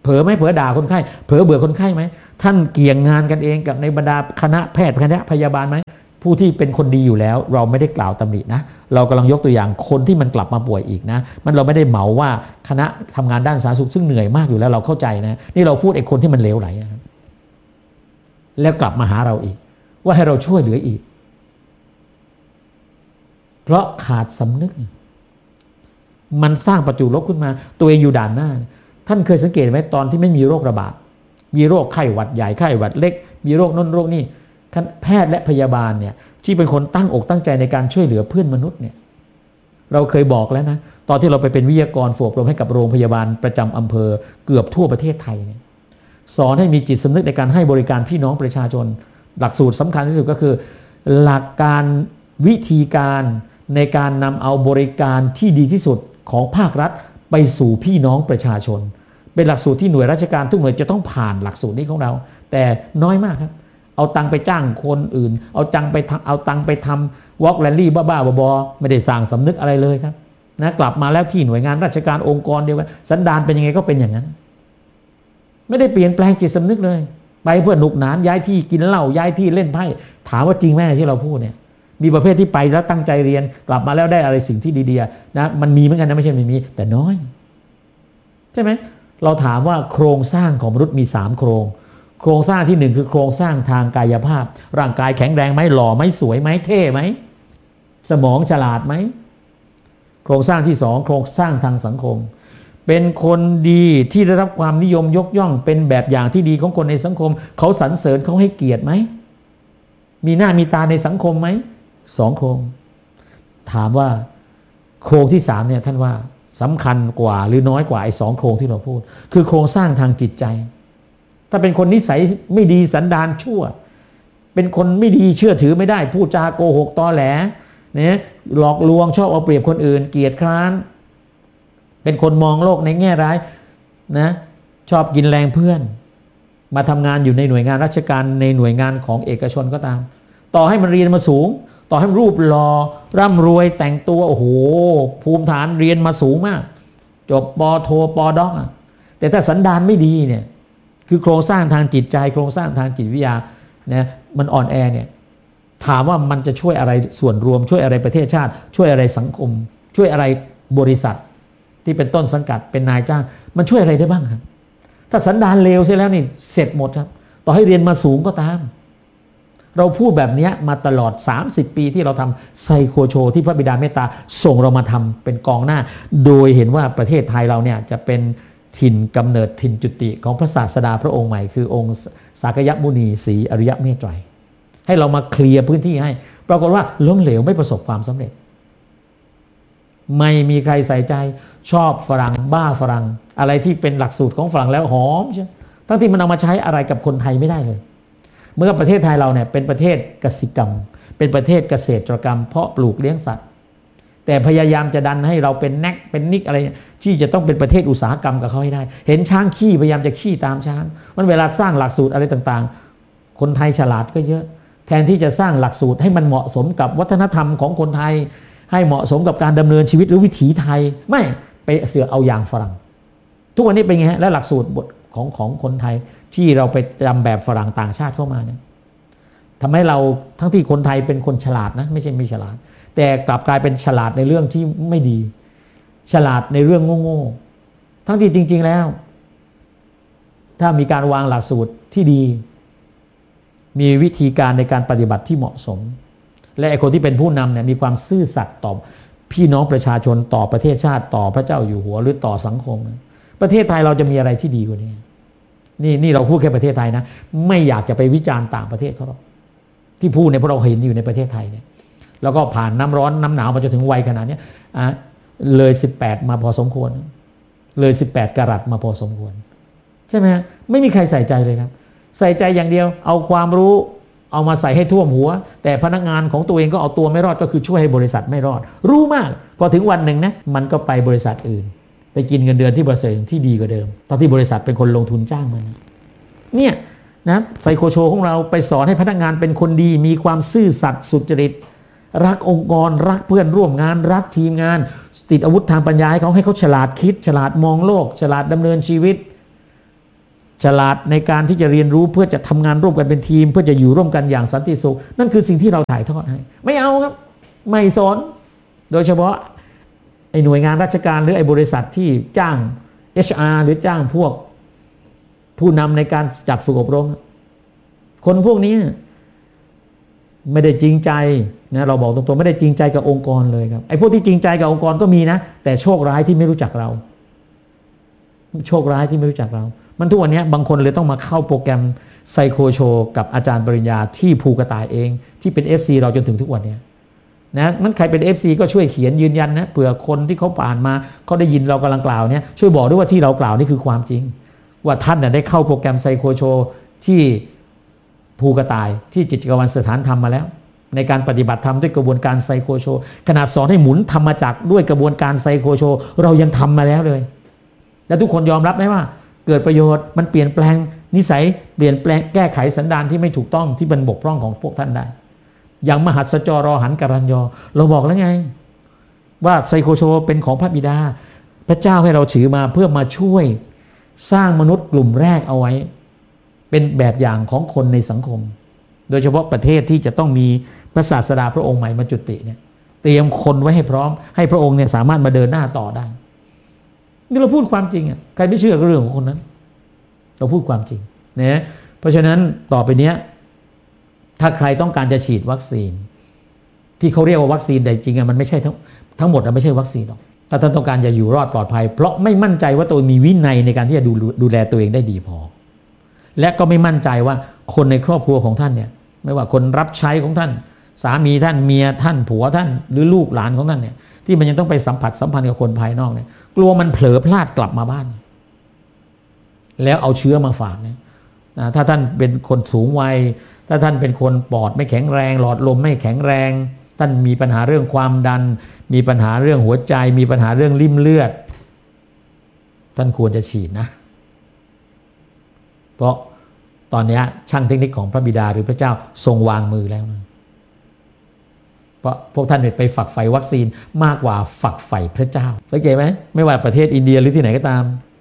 เผลอไหมเผลอด่าคนไข้เผลอเบื่อคนไข้ไหมท่านเกี่ยงงานกันเองกับในบรรดาคณะแพทย์คณะพยาบาลไหมผู้ที่เป็นคนดีอยู่แล้วเราไม่ได้กล่าวตำหนินะเรากำลังยกตัวอย่างคนที่มันกลับมาป่วยอีกนะมันเราไม่ได้เหมาว่าคณะทำงานด้านสาธารณสุขซึ่งเหนื่อยมากอยู่แล้วเราเข้าใจนะนี่เราพูดไอ้คนที่มันเลวไหลนะครับแล้วกลับมาหาเราอีกว่าให้เราช่วยเหลืออีกเพราะขาดสำนึกมันสร้างประจุลบขึ้นมาตัวเองอยู่ด่านหน้าท่านเคยสังเกตไหมตอนที่ไม่มีโรคระบาดมีโรคไข้หวัดใหญ่ไข้หวัดเล็กมีโรคน้นโรคนี่แพทย์และพยาบาลเนี่ยที่เป็นคนตั้งอกตั้งใจในการช่วยเหลือเพื่อนมนุษย์เนี่ยเราเคยบอกแล้วนะตอนที่เราไปเป็นวิทยากรฝึกอบรมให้กับโรงพยาบาลประจำอำเภอเกือบทั่วประเทศไทยเนี่ยสอนให้มีจิตสำนึกในการให้บริการพี่น้องประชาชนหลักสูตรสำคัญที่สุดก็คือหลักการวิธีการในการนำเอาบริการที่ดีที่สุดของภาครัฐไปสู่พี่น้องประชาชนเป็นหลักสูตรที่หน่วยราชการทุกหน่วยจะต้องผ่านหลักสูตรนี้ของเราแต่น้อยมากครับเอาตังไปจ้างคนอื่นเอาตังไปเอาตังไปทำวอล์กแรลลี่บ้าๆบอๆไม่ได้สร้างสำนึกอะไรเลยครับนะกลับมาแล้วที่หน่วยงานราชการองค์กรเดียวกันสันดานเป็นยังไงก็เป็นอย่างนั้นไม่ได้เปลี่ยนแปลงจิตสำนึกเลยไปเพื่อหนุกหนานย้ายที่กินเหล้าย้ายที่เล่นไพ่ถามว่าจริงไหมที่เราพูดเนี่ยมีประเภทที่ไปแล้วตั้งใจเรียนกลับมาแล้วได้อะไรสิ่งที่ดีๆนะมันมีเหมือนกันนะไม่ใช่ไม่มีแต่น้อยใช่ไหมเราถามว่าโครงสร้างของมนุษย์มีสามโครงโครงสร้างที่หนึ่งคือโครงสร้างทางกายภาพร่างกายแข็งแรงไหมหล่อไหมสวยไหมเท่ไหมสมองฉลาดไหมโครงสร้างที่สองโครงสร้างทางสังคมเป็นคนดีที่ได้รับความนิยมยกย่องเป็นแบบอย่างที่ดีของคนในสังคมเขาสรรเสริญเขาให้เกียรติไหมมีหน้ามีตาในสังคมไหมสองโครงถามว่าโครงที่สามเนี่ยท่านว่าสำคัญกว่าหรือน้อยกว่าไอ้สองโครงที่เราพูดคือโครงสร้างทางจิตใจถ้าเป็นคนนิสัยไม่ดีสันดานชั่วเป็นคนไม่ดีเชื่อถือไม่ได้พูดจาโกหกตอแหลเนี่ยหลอกลวงชอบเอาเปรียบคนอื่นเกียจคร้านเป็นคนมองโลกในแง่ร้ายนะชอบกินแรงเพื่อนมาทำงานอยู่ในหน่วยงานราชการในหน่วยงานของเอกชนก็ตามต่อให้มันเรียนมาสูงต่อให้รูปหล่อร่ำรวยแต่งตัวโอ้โหภูมิฐานเรียนมาสูงมากจบป.โทป.ด็อกแต่ถ้าสันดานไม่ดีเนี่ยคือโครงสร้างทางจิตใจโครงสร้างทางจิตวิทยานะมันอ่อนแอเนี่ยถามว่ามันจะช่วยอะไรส่วนรวมช่วยอะไรประเทศชาติช่วยอะไรสังคมช่วยอะไรบริษัทที่เป็นต้นสังกัดเป็นนายจ้างมันช่วยอะไรได้บ้างครับถ้าสันดานเลวเสียแล้วนี่เสร็จหมดครับต่อให้เรียนมาสูงก็ตามเราพูดแบบนี้มาตลอดสามสิบปีที่เราทำไซโคโชที่พระบิดาเมตตาส่งเรามาทำเป็นกองหน้าโดยเห็นว่าประเทศไทยเราเนี่ยจะเป็นถิ่นกำเนิดถิ่นจุติของพระศาสดาพระองค์ใหม่คือองค์สากยมุนีศรีอริยเมตไตรให้เรามาเคลียร์พื้นที่ให้ปรากฏว่าล้มเหลวไม่ประสบความสำเร็จไม่มีใครใส่ใจชอบฝรั่งบ้าฝรั่งอะไรที่เป็นหลักสูตรของฝรั่งแล้วหอมใช่ทั้งที่มันเอามาใช้อะไรกับคนไทยไม่ได้เลยเมื่อประเทศไทยเราเนี่ยเป็นประเทศกสิกรรมเป็นประเทศเกษตรกรรมเพาะปลูกเลี้ยงสัตว์แต่พยายามจะดันให้เราเป็นแนกเป็นนิกอะไรที่จะต้องเป็นประเทศอุตสาหกรรมกับเขาให้ได้เห็นช้างขี้พยายามจะขี้ตามช้างมันเวลาสร้างหลักสูตรอะไรต่างๆคนไทยฉลาดก็เยอะแทนที่จะสร้างหลักสูตรให้มันเหมาะสมกับวัฒนธรรมของคนไทยให้เหมาะสมกับการดำเนินชีวิตหรือวิถีไทยไม่ไปเสือเอาอย่างฝรั่งทุกวันนี้เป็นไงฮะและหลักสูตรบทของของคนไทยที่เราไปจำแบบฝรั่งต่างชาติเข้ามาเนี่ยทำให้เราทั้งที่คนไทยเป็นคนฉลาดนะไม่ใช่ไม่ฉลาดแต่กลับกลายเป็นฉลาดในเรื่องที่ไม่ดีฉลาดในเรื่องโง่ๆทั้งที่จริงๆแล้วถ้ามีการวางหลักสูตรที่ดีมีวิธีการในการปฏิบัติที่เหมาะสมและไอ้คนที่เป็นผู้นำเนี่ยมีความซื่อสัตย์ต่อพี่น้องประชาชนต่อประเทศชาติต่อพระเจ้าอยู่หัวหรือต่อสังคมประเทศไทยเราจะมีอะไรที่ดีกว่านี้นี่นี่เราพูดแค่ประเทศไทยนะไม่อยากจะไปวิจารณ์ต่างประเทศเขาหรอกที่พูดเนี่ยเพราะเราเห็นอยู่ในประเทศไทยเนี่ยแล้วก็ผ่านน้ำร้อนน้ำหนาวมาจนถึงวัยขนาดนี้อ่ะเลยสิบแปดมาพอสมควรเลยสิบแปดกรัตมาพอสมควรใช่ไหมไม่มีใครใส่ใจเลยครับใส่ใจอย่างเดียวเอาความรู้เอามาใส่ให้ท่วมหัวแต่พนักงานของตัวเองก็เอาตัวไม่รอดก็คือช่วยให้บริษัทไม่รอดรู้มากพอถึงวันหนึ่งนะมันก็ไปบริษัทอื่นไปกินเงินเดือนที่บริษัทที่ดีกว่าเดิมตอนที่บริษัทเป็นคนลงทุนจ้างมันเนี่ยนะไซโคโชของเราไปสอนให้พนักงานเป็นคนดีมีความซื่อสัตย์สุจริตรักองค์กรรักเพื่อนร่วมงานรักทีมงานติดอาวุธทางปัญญาให้เขาให้เขาฉลาดคิดฉลาดมองโลกฉลาดดำเนินชีวิตฉลาดในการที่จะเรียนรู้เพื่อจะทำงานร่วมกันเป็นทีมเพื่อจะอยู่ร่วมกันอย่างสันติสุขนั่นคือสิ่งที่เราถ่ายทอดให้ไม่เอาครับไม่สอนโดยเฉพาะไอ้หน่วยงานราชการหรือไอ้บริษัทที่จ้าง เอช อาร์ หรือจ้างพวกผู้นำในการจัดฝึกอบรมคนพวกนี้ไม่ได้จริงใจนะเราบอกตรงๆไม่ได้จริงใจกับองค์กรเลยครับไอ้พวกที่จริงใจกับองค์กรก็มีนะแต่โชคร้ายที่ไม่รู้จักเราโชคร้ายที่ไม่รู้จักเรามันทุกวันนี้บางคนเลยต้องมาเข้าโปรแกรมไซโคโชกับอาจารย์ปริญญาที่ภูกระต่ายเองที่เป็น เอฟ ซี เราจนถึงทุกวันนี้นะมันใครเป็น เอฟ ซี ก็ช่วยเขียนยืนยันนะเผื่อคนที่เขาผ่านมาเขาได้ยินเรากำลังกล่าวเนี่ยช่วยบอกด้วยว่าที่เรากล่าวนี่คือความจริงว่าท่านได้เข้าโปรแกรมไซโคโชที่ภูกระต่ายที่จิตรกวันสถานธรรมมาแล้วในการปฏิบัติธรรมด้วยกระบวนการไซโคโชขนาดสอนให้หมุนธรรมจักรด้วยกระบวนการไซโคโชเรายังทำมาแล้วเลยและทุกคนยอมรับไหมว่าเกิดประโยชน์มันเปลี่ยนแปลงนิสัยเปลี่ยนแปลงแก้ไขสันดานที่ไม่ถูกต้องที่เป็นบกพร่องของพวกท่านได้อย่างมหัสจรหันกัรัญญอเราบอกแล้วไงว่าไซโคโชเป็นของพระบิดาพระเจ้าให้เราถือมาเพื่อมาช่วยสร้างมนุษย์กลุ่มแรกเอาไว้เป็นแบบอย่างของคนในสังคมโดยเฉพาะประเทศที่จะต้องมีพระศาสดาพระองค์ใหม่มาจุติเนี่ยเตรียมคนไว้ให้พร้อมให้พระองค์เนี่ยสามารถมาเดินหน้าต่อได้นี่เราพูดความจริงอ่ะใครไม่เชื่อก็เรื่องของคนนั้นเราพูดความจริงนะเพราะฉะนั้นต่อไปเนี้ยถ้าใครต้องการจะฉีดวัคซีนที่เขาเรียกว่าวัคซีนแต่จริงอ่ะมันไม่ใช่ทั้งทั้งหมดอ่ะไม่ใช่วัคซีนหรอกถ้าท่านต้องการจะอยู่รอดปลอดภัยเพราะไม่มั่นใจว่าตัวมีวินัยในการที่จะดูดูแลตัวเองได้ดีพอและก็ไม่มั่นใจว่าคนในครอบครัวของท่านเนี่ยไม่ว่าคนรับใช้ของท่านสามีท่านเมียท่านผัวท่านหรือลูกหลานของท่านเนี่ยที่มันยังต้องไปสัมผัสสัมพันธ์กับคนภายนอกเนี่ยกลัวมันเผลอพลาดกลับมาบ้านแล้วเอาเชื้อมาฝากเนี่ยถ้าท่านเป็นคนสูงวัยถ้าท่านเป็นคนปอดไม่แข็งแรงหลอดลมไม่แข็งแรงท่านมีปัญหาเรื่องความดันมีปัญหาเรื่องหัวใจมีปัญหาเรื่องริ่มเลือดท่านควรจะฉีดนะเพราะตอนนี้ช่างเทคนิคของพระบิดาหรือพระเจ้าทรงวางมือแล้วนะเพราะพวกท่านไปฝักใฝ่วัคซีนมากกว่าฝักใฝ่พระเจ้าสังเกตไหมไม่ว่าประเทศอินเดียหรือที่ไหนก็ตาม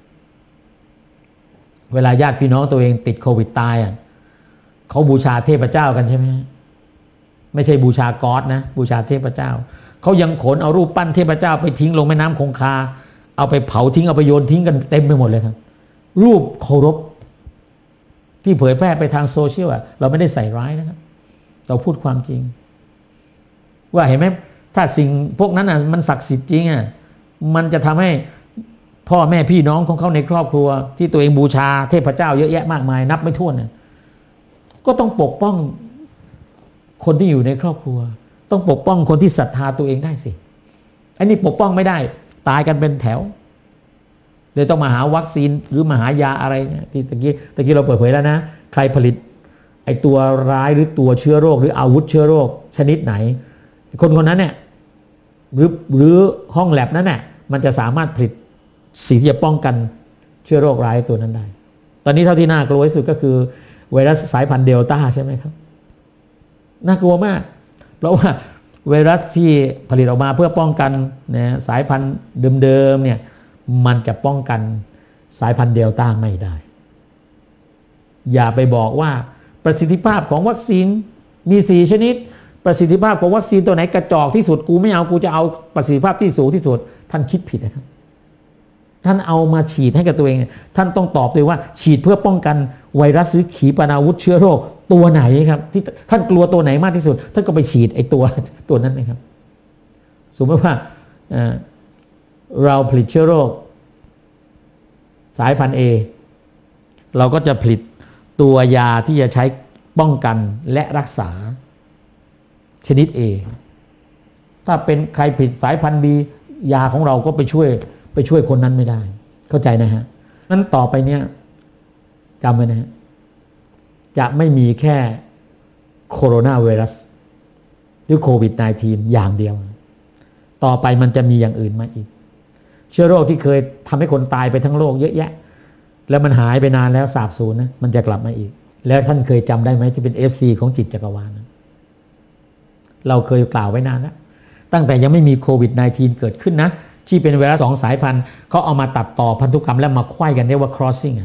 เวลาญาติพี่น้องตัวเองติดโควิดตายอ่ะเขาบูชาเทพเจ้ากันใช่ไหมไม่ใช่บูชาก๊อดนะบูชาเทพเจ้าเขายังขนเอารูปปั้นเทพเจ้าไปทิ้งลงแม่น้ำคงคาเอาไปเผาทิ้งเอาไปโยนทิ้งกันเต็มไปหมดเลยครับรูปเคารพที่เผยแพร่ไปทางโซเชียลอ่ะเราไม่ได้ใส่ร้ายนะครับเราพูดความจริงว่าเห็นไหมถ้าสิ่งพวกนั้นอ่ะมันศักดิ์สิทธิ์จริงอ่ะมันจะทำให้พ่อแม่พี่น้องของเขาในครอบครัวที่ตัวเองบูชาเทพเจ้าเยอะแยะมากมายนับไม่ถ้วนเนี่ยก็ต้องปกป้องคนที่อยู่ในครอบครัวต้องปกป้องคนที่ศรัทธาตัวเองได้สิอันนี้ปกป้องไม่ได้ตายกันเป็นแถวเลยต้องมาหาวัคซีนหรือมาหายาอะไรเนี่ยที่ตะกี้ตะกี้เราเปิดเผยแล้วนะใครผลิตไอตัวร้ายหรือตัวเชื้อโรคหรืออาวุธเชื้อโรคชนิดไหนคนคนนั้นเนี่ยหรือหรือห้องแลบนั้นเนี่ยมันจะสามารถผลิตสิ่งที่จะป้องกันเชื้อโรคร้ายตัวนั้นได้ตอนนี้เท่าที่น่ากลัวที่สุดก็คือไวรัสสายพันธุ์เดลต้าใช่ไหมครับน่ากลัวมากเพราะว่าไวรัสที่ผลิตออกมาเพื่อป้องกันนะสายพันธุ์เดิมๆเนี่ยมันจะป้องกันสายพันธุ์เดลต้าไม่ได้อย่าไปบอกว่าประสิทธิภาพของวัคซีนมีสี่ชนิดประสิทธิภาพของวัคซีนตัวไหนกระจอกที่สุดกูไม่เอากูจะเอาประสิทธิภาพที่สูงที่สุดท่านคิดผิดนะครับท่านเอามาฉีดให้กับตัวเองท่านต้องตอบด้วยว่าฉีดเพื่อป้องกันไวรัสหรือขีปนาวุธเชื้อโรคตัวไหนครับที่ท่านกลัวตัวไหนมากที่สุดท่านก็ไปฉีดไอ้ตัวตัวนั้นนะครับสมมติว่าเราผลิตเชื้อโรคสายพันธุ์ A เราก็จะผลิตตัวยาที่จะใช้ป้องกันและรักษาชนิด A ถ้าเป็นใครผลิตสายพันธุ์ B ยาของเราก็ไปช่วยไปช่วยคนนั้นไม่ได้เข้าใจนะฮะนั้นต่อไปเนี้ยจำไว้นะฮะจะไม่มีแค่โคโรนาไวรัสหรือโควิด สิบเก้า อย่างเดียวต่อไปมันจะมีอย่างอื่นมาอีกเชื้อโรคที่เคยทำให้คนตายไปทั้งโลกเยอะแยะแล้วมันหายไปนานแล้วสาบสูญนะมันจะกลับมาอีกแล้วท่านเคยจำได้ไหมที่เป็น เอฟ ซี ของจิตจักรวาลนะเราเคยกล่าวไว้นานแล้วตั้งแต่ยังไม่มีโควิด สิบเก้า เกิดขึ้นนะที่เป็นไวรัสสองสายพันธุ์เขาเอามาตัดต่อพันธุกรรมแล้วมาไขว้กันเรียกว่า crossing ท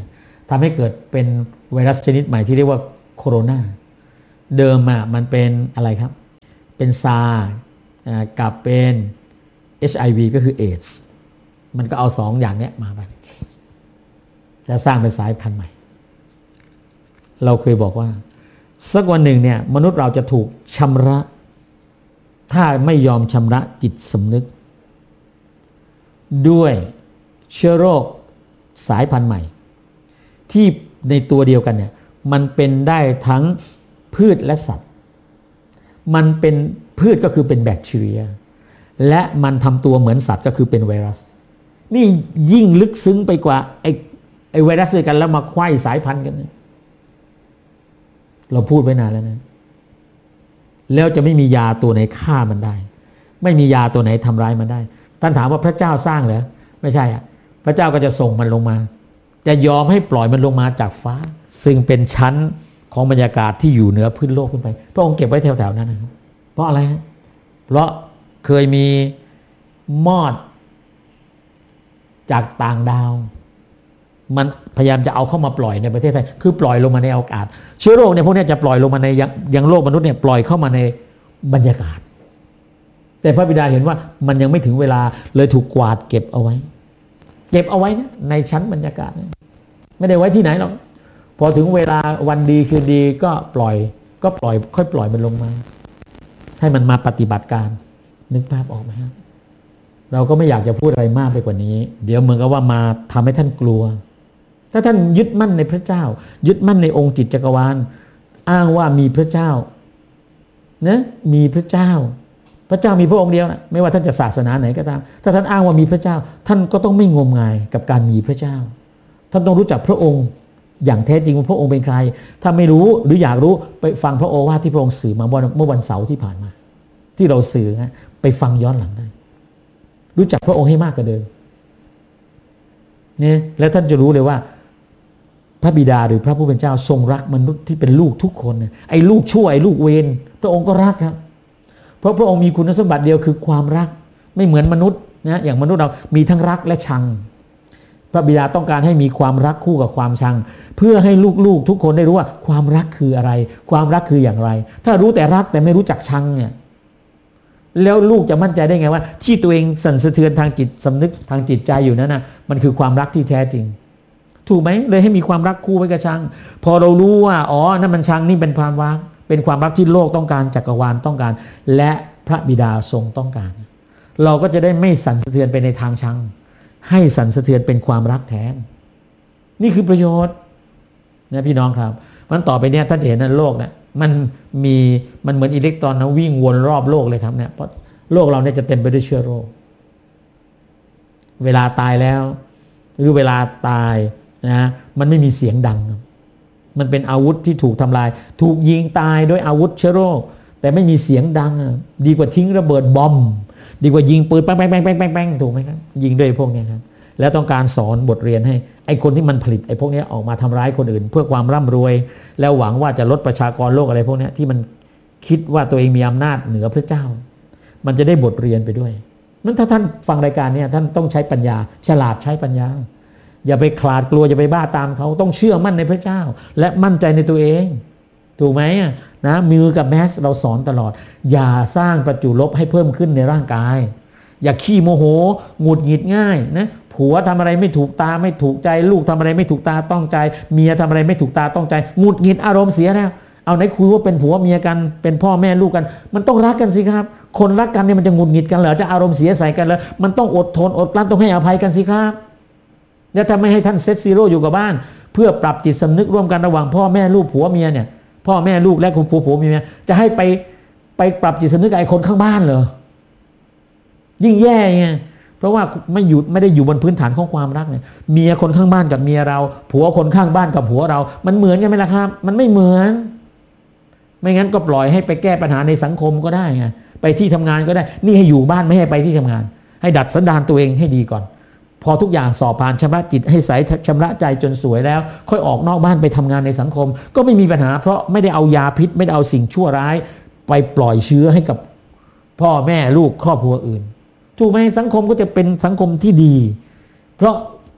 ทำให้เกิดเป็นไวรัสชนิดใหม่ที่เรียกว่าโคโรนาเดิมอ่ะมันเป็นอะไรครับเป็นซาร์กับเป็น เอช ไอ วี ก็คือเอดส์มันก็เอาสองอย่างเนี้ยมาไปจะสร้างเป็นสายพันธุ์ใหม่เราเคยบอกว่าสักวันหนึ่งเนี่ยมนุษย์เราจะถูกชำระถ้าไม่ยอมชำระจิตสำนึกด้วยเชื้อโรคสายพันธุ์ใหม่ที่ในตัวเดียวกันเนี่ยมันเป็นได้ทั้งพืชและสัตว์มันเป็นพืชก็คือเป็นแบคทีเรียและมันทำตัวเหมือนสัตว์ก็คือเป็นไวรัสนี่ยิ่งลึกซึ้งไปกว่าไอ้ไอ้ไวรัสด้วยกันแล้วมาไขว้สายพันธุ์กันเนี่ยเราพูดไว้นานแล้วนะแล้วจะไม่มียาตัวไหนฆ่ามันได้ไม่มียาตัวไหนทำร้ายมันได้ท่านถามว่าพระเจ้าสร้างเหรอไม่ใช่อ่ะพระเจ้าก็จะส่งมันลงมาจะยอมให้ปล่อยมันลงมาจากฟ้าซึ่งเป็นชั้นของบรรยากาศที่อยู่เหนือพื้นโลกขึ้นไปพระองค์เก็บไว้แถวๆนั้นนะครับเพราะอะไรเพราะเคยมีมอดจากต่างดาวมันพยายามจะเอาเข้ามาปล่อยในประเทศไทยคือปล่อยลงมาในอากาศเชื้อโรคเนี่ยพวกนี้จะปล่อยลงมาในยังโลกมนุษย์เนี่ยปล่อยเข้ามาในบรรยากาศแต่พระบิดาเห็นว่ามันยังไม่ถึงเวลาเลยถูกกวาดเก็บเอาไว้เก็บเอาไว้นะในชั้นบรรยากาศไม่ได้ไว้ที่ไหนหรอกพอถึงเวลาวันดีคืนดีก็ปล่อยก็ปล่อยค่อยปล่อยมันลงมาให้มันมาปฏิบัติการนึกภาพออกไหมครับเราก็ไม่อยากจะพูดอะไรมากไปกว่านี้เดี๋ยวเหมือนกับว่ามาทำให้ท่านกลัวถ้าท่านยึดมั่นในพระเจ้ายึดมั่นในองค์จิตจักรวาลอ้างว่ามีพระเจ้านะมีพระเจ้าพระเจ้ามีพระองค์เดียวนะไม่ว่าท่านจะศาสนาไหนก็ตามถ้าท่านอ้างว่ามีพระเจ้าท่านก็ต้องไม่งมงายกับการมีพระเจ้าท่านต้องรู้จักพระองค์อย่างแท้จริงว่าพระองค์เป็นใครถ้าไม่รู้หรืออยากรู้ไปฟังพระโอวาทที่พระองค์สื่อมาเมื่อวันเสาร์ที่ผ่านมาที่เราสื่อนะไปฟังย้อนหลังได้รู้จักพระองค์ให้มากกว่าเดิมเนี่ยแล้วท่านจะรู้เลยว่าพระบิดาหรือพระผู้เป็นเจ้าทรงรักมนุษย์ที่เป็นลูกทุกคนเนี่ยไอ้ลูกชั่วไอ้ลูกเวรพระองค์ก็รักครับเพราะพระองค์มีคุณสมบัติเดียวคือความรักไม่เหมือนมนุษย์นะอย่างมนุษย์เรามีทั้งรักและชังพระบิดาต้องการให้มีความรักคู่กับความชังเพื่อให้ลูกๆทุกคนได้รู้ว่าความรักคืออะไรความรักคืออย่างไรถ้ารู้แต่รักแต่ไม่รู้จักชังเนี่ยแล้วลูกจะมั่นใจได้ไงว่าที่ตัวเองสั่นสะเทือนทางจิตสำนึกทางจิตใจอยู่นั้นนะมันคือความรักที่แท้จริงถูกไหมเลยให้มีความรักคู่ไว้กับชังพอเรารู้ว่าอ๋อนั่นมันชังนี่เป็นความรักเป็นความรักที่โลกต้องการจักรวาลต้องการและพระบิดาทรงต้องการเราก็จะได้ไม่สั่นสะเทือนไปในทางชังให้สั่นสะเทือนเป็นความรักแท้นี่คือประโยชน์นะพี่น้องครับมันต่อไปเนี่ยท่านจะเห็นในโลกเนี่ยมันมีมันเหมือนอิเล็กตรอนนะวิ่งวนรอบโลกเลยครับเนี่ยเพราะโลกเราเนี่ยจะเต็มไปด้วยเชื้อโรคเวลาตายแล้วหรือเวลาตายนะมันไม่มีเสียงดังมันเป็นอาวุธที่ถูกทำลายถูกยิงตายด้วยอาวุธเชื้อโรคแต่ไม่มีเสียงดังดีกว่าทิ้งระเบิดบอมดีกว่ายิงปืนแป้งแป้งแป้งแป้งแป้งแป้งถูกไหมครับยิงด้วยพวกนี้ครับแล้วต้องการสอนบทเรียนให้ไอ้คนที่มันผลิตไอ้พวกนี้ออกมาทำร้ายคนอื่นเพื่อความร่ำรวยแล้วหวังว่าจะลดประชากรโลกอะไรพวกนี้ที่มันคิดว่าตัวเองมีอำนาจเหนือพระเจ้ามันจะได้บทเรียนไปด้วยนั้นถ้าท่านฟังรายการนี้ท่านต้องใช้ปัญญาฉลาดใช้ปัญญาอย่าไปขลาดกลัวอย่าไปบ้าตามเขาต้องเชื่อมั่นในพระเจ้าและมั่นใจในตัวเองถูกไหมนะมือกับแมสเราสอนตลอดอย่าสร้างประจุลบให้เพิ่มขึ้นในร่างกายอย่าขี้โมโหหงุดหงิดง่ายนะผัวทำอะไรไม่ถูกตาไม่ถูกใจลูกทำอะไรไม่ถูกตาต้องใจเมียทำอะไรไม่ถูกตาต้องใจหงุดหงิดอารมณ์เสียแล้วเอาไหนคุยว่าเป็นผัวเมียกันเป็นพ่อแม่ลูกกันมันต้องรักกันสิครับคนรักกันเนี่ยมันจะหงุดหงิดกันเหรอจะอารมณ์เสียใส่กันเหรอมันต้องอดทนอดกลั้นต้องให้อภัยกันสิครับแล้วถ้าไม่ให้ท่านเซตซีโร่อยู่กับบ้านเพื่อปรับจิตสำนึกร่วมกันระหว่างพ่อแม่ลูกผัวเมียเนี่ยพ่อแม่ลูกและคุณผัวผัวเมียจะให้ไปไปปรับจิตสำนึกกับไอ้คนข้างบ้านเหรอยิ่งแย่ไงเพราะว่าไม่หยุดไม่ได้อยู่บนพื้นฐานของความรักเนี่ยเมียคนข้างบ้านกับเมียเราผัวคนข้างบ้านกับผัวเรามันเหมือนกันไหมล่ะครับมันไม่เหมือนไม่งั้นก็ปล่อยให้ไปแก้ปัญหาในสังคมก็ได้ไงไปที่ทำงานก็ได้นี่ให้อยู่บ้านไม่ให้ไปที่ทำงานให้ดัดสันดานตัวเองให้ดีก่อนพอทุกอย่างสอบผ่านชำระจิตให้ใสชำระใจจนสวยแล้วค่อยออกนอกบ้านไปทำงานในสังคมก็ไม่มีปัญหาเพราะไม่ได้เอายาพิษไม่ได้เอาสิ่งชั่วร้ายไปปล่อยเชื้อให้กับพ่อแม่ลูกครอบครัวอื่นถูกไหมสังคมก็จะเป็นสังคมที่ดีเพราะ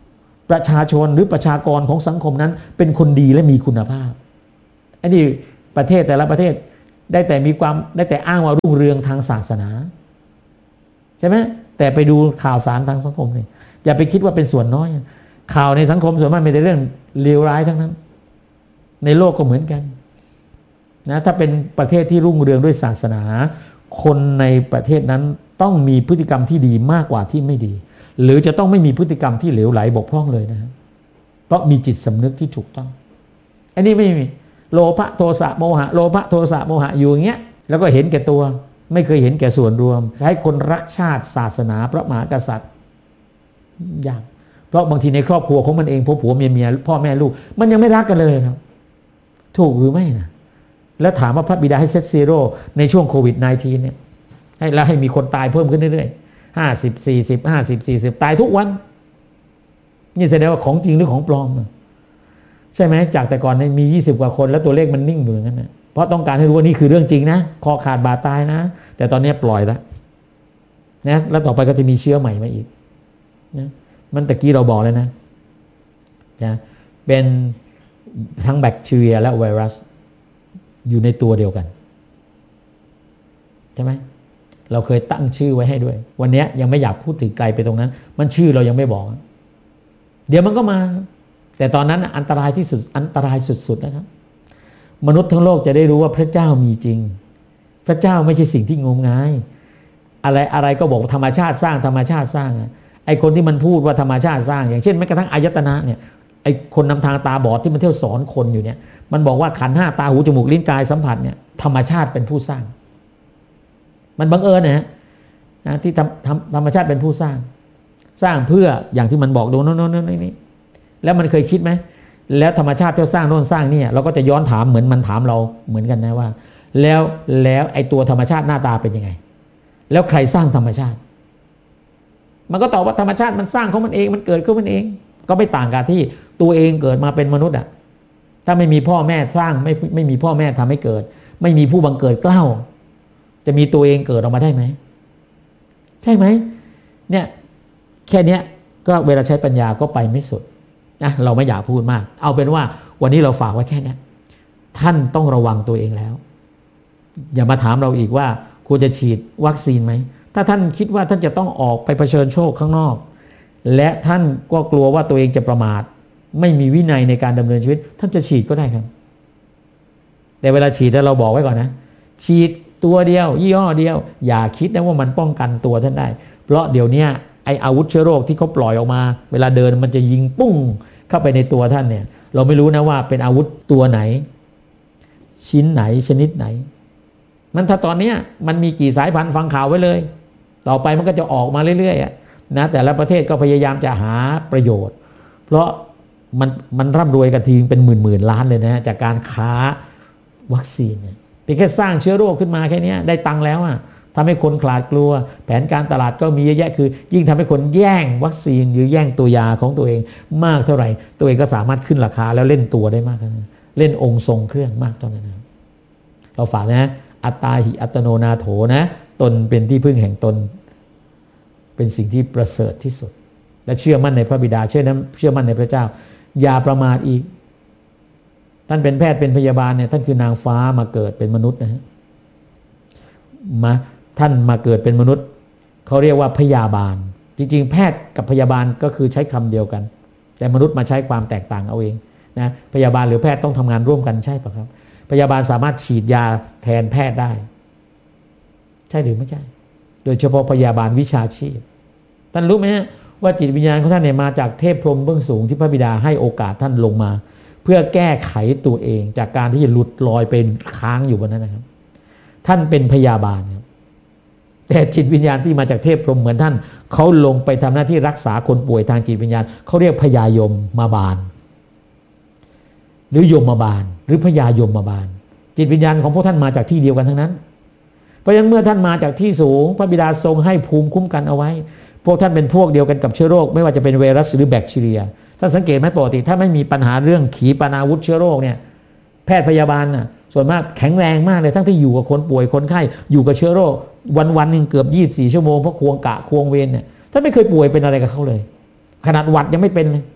ประชาชนหรือประชากรของสังคมนั้นเป็นคนดีและมีคุณภาพอันนี้ประเทศแต่ละประเทศได้แต่มีความได้แต่อ้างว่ารุ่งเรืองทางศาสนาใช่ไหมแต่ไปดูข่าวสารทางสังคมนี่อย่าไปคิดว่าเป็นส่วนน้อยข่าวในสังคมส่วนมากมีแต่เรื่องเลวร้ายทั้งนั้นในโลกก็เหมือนกันนะถ้าเป็นประเทศที่รุ่งเรืองด้วยศาสนาคนในประเทศนั้นต้องมีพฤติกรรมที่ดีมากกว่าที่ไม่ดีหรือจะต้องไม่มีพฤติกรรมที่เหลวไหลบกพร่องเลยนะเพราะมีจิตสำนึกที่ถูกต้องอันนี้ไม่มีโลภะโทสะโมหะโลภะโทสะโมหะอยู่อย่างเงี้ยแล้วก็เห็นแก่ตัวไม่เคยเห็นแก่ส่วนรวมให้คนรักชาติศาสนาพระมหากษัตริย์ยากเพราะบางทีในครอบครัวของมันเองผัวผัวเมียเมียพ่อแม่ลูกมันยังไม่รักกันเลยครับถูกหรือไม่นะแล้วถามว่าพระบิดาให้เซตซีโร่ในช่วงโควิด สิบเก้า เนี่ยให้แล้วให้มีคนตายเพิ่มขึ้นเรื่อยๆห้าสิบ สี่สิบ ห้าสิบ สี่สิบตายทุกวันนี่แสดงว่าของจริงหรือของปลอมใช่ไหมจากแต่ก่อนมียี่สิบกว่าคนแล้วตัวเลขมันนิ่งอยู่อย่างนั้นนะเพราะต้องการให้รู้ว่านี่คือเรื่องจริงนะคอขาดบาดตายนะแต่ตอนนี้ปล่อยแล้วนะแล้วต่อไปก็จะมีเชื้อใหม่มาอีกนะมันตะกี้เราบอกเลยนะจะเป็นทั้งแบคทีเรียและไวรัสอยู่ในตัวเดียวกันใช่ไหมเราเคยตั้งชื่อไว้ให้ด้วยวันนี้ยังไม่อยากพูดถึงไกลไปตรงนั้นมันชื่อเรายังไม่บอกเดี๋ยวมันก็มาแต่ตอนนั้นอันตรายที่สุดอันตรายสุดๆนะครับมนุษย์ทั้งโลกจะได้รู้ว่าพระเจ้ามีจริงพระเจ้าไม่ใช่สิ่งที่งมงายอะไรอะไรก็บอกธรรมชาติสร้างธรรมชาติสร้างไอ้คนที่มันพูดว่าธรรมชาติสร้างอย่างเช่นแม้กระทั่งอายตนะเนี่ยไอ้คนนำทางตาบอดที่มันเที่ยวสอนคนอยู่เนี่ยมันบอกว่าขันธ์ห้าตาหูจมูกลิ้นกายสัมผัสเนี่ยธรรมชาติเป็นผู้สร้างมันบังเอิญนะฮะนะที่ธรรมชาติเป็นผู้สร้างสร้างเพื่ออย่างที่มันบอกโดนโน่นโน่นนี่แล้วมันเคยคิดไหมแล้วธรรมชาติที่สร้างโน่นสร้างนี่เราก็จะย้อนถามเหมือนมันถามเราเหมือนกันนะว่าแล้วแล้วไอ้ตัวธรรมชาติหน้าตาเป็นยังไงแล้วใครสร้างธรรมชาติมันก็ตอบว่าธรรมชาติมันสร้างของมันเองมันเกิดขึ้นมันเองก็ไม่ต่างกันที่ตัวเองเกิดมาเป็นมนุษย์อ่ะถ้าไม่มีพ่อแม่สร้างไม่ไม่มีพ่อแม่ทำให้เกิดไม่มีผู้บังเกิดเกล้าจะมีตัวเองเกิดออกมาได้ไหมใช่ไหมเนี่ยแค่เนี้ยก็เวลาใช้ปัญญาก็ไปไม่สุดนะเราไม่อยากพูดมากเอาเป็นว่าวันนี้เราฝากไว้แค่นี้ท่านต้องระวังตัวเองแล้วอย่ามาถามเราอีกว่าควรจะฉีดวัคซีนไหมถ้าท่านคิดว่าท่านจะต้องออกไปเผชิญโชคข้างนอกและท่านก็กลัวว่าตัวเองจะประมาทไม่มีวินัยในการดำเนินชีวิตท่านจะฉีดก็ได้ครับแต่เวลาฉีดเราบอกไว้ก่อนนะฉีดตัวเดียวยี่ห้อเดียวอย่าคิดนะว่ามันป้องกันตัวท่านได้เพราะเดี๋ยวนี้ไออาวุธเชื้อโรคที่เขาปล่อยออกมาเวลาเดินมันจะยิงปุ้งเข้าไปในตัวท่านเนี่ยเราไม่รู้นะว่าเป็นอาวุธตัวไหนชิ้นไหนชนิดไหนมันถ้าตอนนี้มันมีกี่สายพันธุ์ฟังข่าวไว้เลยต่อไปมันก็จะออกมาเรื่อยๆนะแต่ละประเทศก็พยายามจะหาประโยชน์เพราะมันมันร่ำรวยกันทีเป็นหมื่นหมื่นล้านเลยนะจากการค้าวัคซีนเนี่ยเพียงแค่สร้างเชื้อโรคขึ้นมาแค่นี้ได้ตังค์แล้วอ่ะทำให้คนขลาดกลัวแผนการตลาดก็มีเยอะแยะคือยิ่งทำให้คนแย่งวัคซีนหรือแย่งตัวยาของตัวเองมากเท่าไหร่ตัวเองก็สามารถขึ้นราคาแล้วเล่นตัวได้มากนะเล่นองค์ทรงเครื่องมากเท่านั้นนะเราฝากนะอัตตาหิอัตโนนาโถนะตนเป็นที่พึ่งแห่งตนเป็นสิ่งที่ประเสริฐที่สุดและเชื่อมั่นในพระบิดาเชื่อนั้นเชื่อมั่นในพระเจ้าอย่าประมาทอีกท่านเป็นแพทย์เป็นพยาบาลเนี่ยท่านคือนางฟ้ามาเกิดเป็นมนุษย์นะฮะมาท่านมาเกิดเป็นมนุษย์เขาเรียกว่าพยาบาลจริงๆแพทย์กับพยาบาลก็คือใช้คำเดียวกันแต่มนุษย์มาใช้ความแตกต่างเอาเองนะพยาบาลหรือแพทย์ต้องทำงานร่วมกันใช่ปะครับพยาบาลสามารถฉีดยาแทนแพทย์ได้ใช่หรือไม่ใช่โดยเฉพาะพยาบาลวิชาชีพท่านรู้ไหมว่าจิตวิญญาณของท่านเนี่ยมาจากเทพพรหมเบื้องสูงที่พระบิดาให้โอกาสท่านลงมาเพื่อแก้ไขตัวเองจากการที่จะหลุดลอยเป็นค้างอยู่บนนั้นนะครับท่านเป็นพยาบาลครับแต่จิตวิญญาณที่มาจากเทพพรหมเหมือนท่านเขาลงไปทำหน้าที่รักษาคนป่วยทางจิตวิญญาณเขาเรียกพยายมมาบาลหรือยมมาบาลหรือพยายมมาบาลจิตวิญญาณของพวกท่านมาจากที่เดียวกันทั้งนั้นเพราะฉะนั้นเมื่อท่านมาจากที่สูงพระบิดาทรงให้ภูมิคุ้มกันเอาไว้พวกท่านเป็นพวกเดียวกันกับเชื้อโรคไม่ว่าจะเป็นไวรัสหรือแบคทีเรียท่านสังเกตไหมปกติถ้าไม่มีปัญหาเรื่องขีปนาวุธเชื้อโรคเนี่ยแพทย์พยาบาลน่ะส่วนมากแข็งแรงมากเลยทั้งที่อยู่กับคนป่วยคนไข้อยู่กับเชื้อโรควันวันหนึ่งเกือบยี่สิบสี่ชั่วโมงเพราะควงกะควงเวรเนี่ยท่านไม่เคยป่วยเป็นอะไรกับเขาเลยขนาดหวัดยังไม่เป็นเลย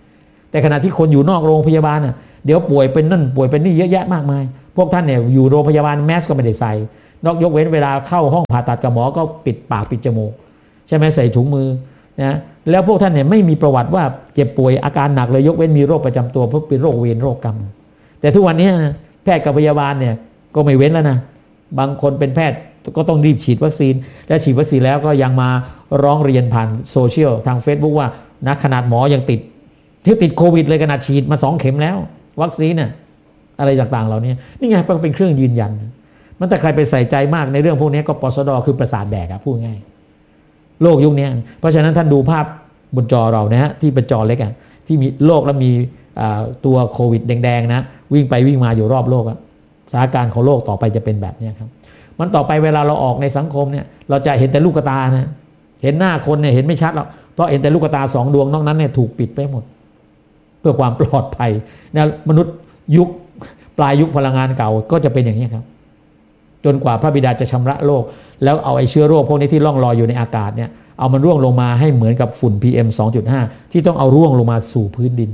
แต่ขณะที่คนอยู่นอกโรงพยาบาลน่ะเดี๋ยวป่วยเป็นนั่นป่วยเป็นนี่เยอะแยะมากมายพวกท่านเนี่ยอยู่โรงพยาบาลแมสก็ไม่ได้ใส่นอกยกเว้นเวลาเข้าห้องผ่าตัดกับหมอก็ปิดปากปิดจมูกใช่ไหมใส่ถุงมือนะแล้วพวกท่านเนี่ยไม่มีประวัติว่าเจ็บป่วยอาการหนักเลยยกเว้นมีโรคประจำตัวเพราะเป็นโรคเวรโรคกรรมแต่ทุกวันนี้แพทย์กับพยาบาลเนี่ยก็ไม่เว้นแล้วนะบางคนเป็นแพทย์ก็ต้องรีบฉีดวัคซีนและฉีดวัคซีนแล้วก็ยังมาร้องเรียนผ่านโซเชียลทาง Facebook ว่านะขนาดหมอยังติดที่ติดโควิดเลยขนาดฉีดมาสองเข็มแล้ววัคซีนน่ะอะไรต่างๆเหล่านี้นี่ไงเป็นเครื่องยืนยันมันแต่ใครไปใส่ใจมากในเรื่องพวกนี้ก็ปสดคือประสาทแดกอะพูดง่ายโลกยุคนี้เพราะฉะนั้นท่านดูภาพบนจอเรานะฮะที่เป็นจอเล็กอะที่มีโลกแล้วมีตัวโควิดแดงๆนะวิ่งไปวิ่งมาอยู่รอบโลกอะสถานการณ์ของโลกต่อไปจะเป็นแบบนี้ครับมันต่อไปเวลาเราออกในสังคมเนี่ยเราจะเห็นแต่ลูกตานะเห็นหน้าคนเนี่ยเห็นไม่ชัดหรอกเพราะเห็นแต่ลูกตาสองดวงนอกนั้นเนี่ยถูกปิดไปหมดเพื่อความปลอดภัยนะมนุษย์ยุคปลายยุคพลังงานเก่าก็จะเป็นอย่างนี้ครับจนกว่าพระบิดาจะชำระโลกแล้วเอาไอ้เชื้อโรคพวกนี้ที่ล่องลอยอยู่ในอากาศเนี่ยเอามันร่วงลงมาให้เหมือนกับฝุ่น พี เอ็ม สองจุดห้า ที่ต้องเอาร่วงลงมาสู่พื้นดิน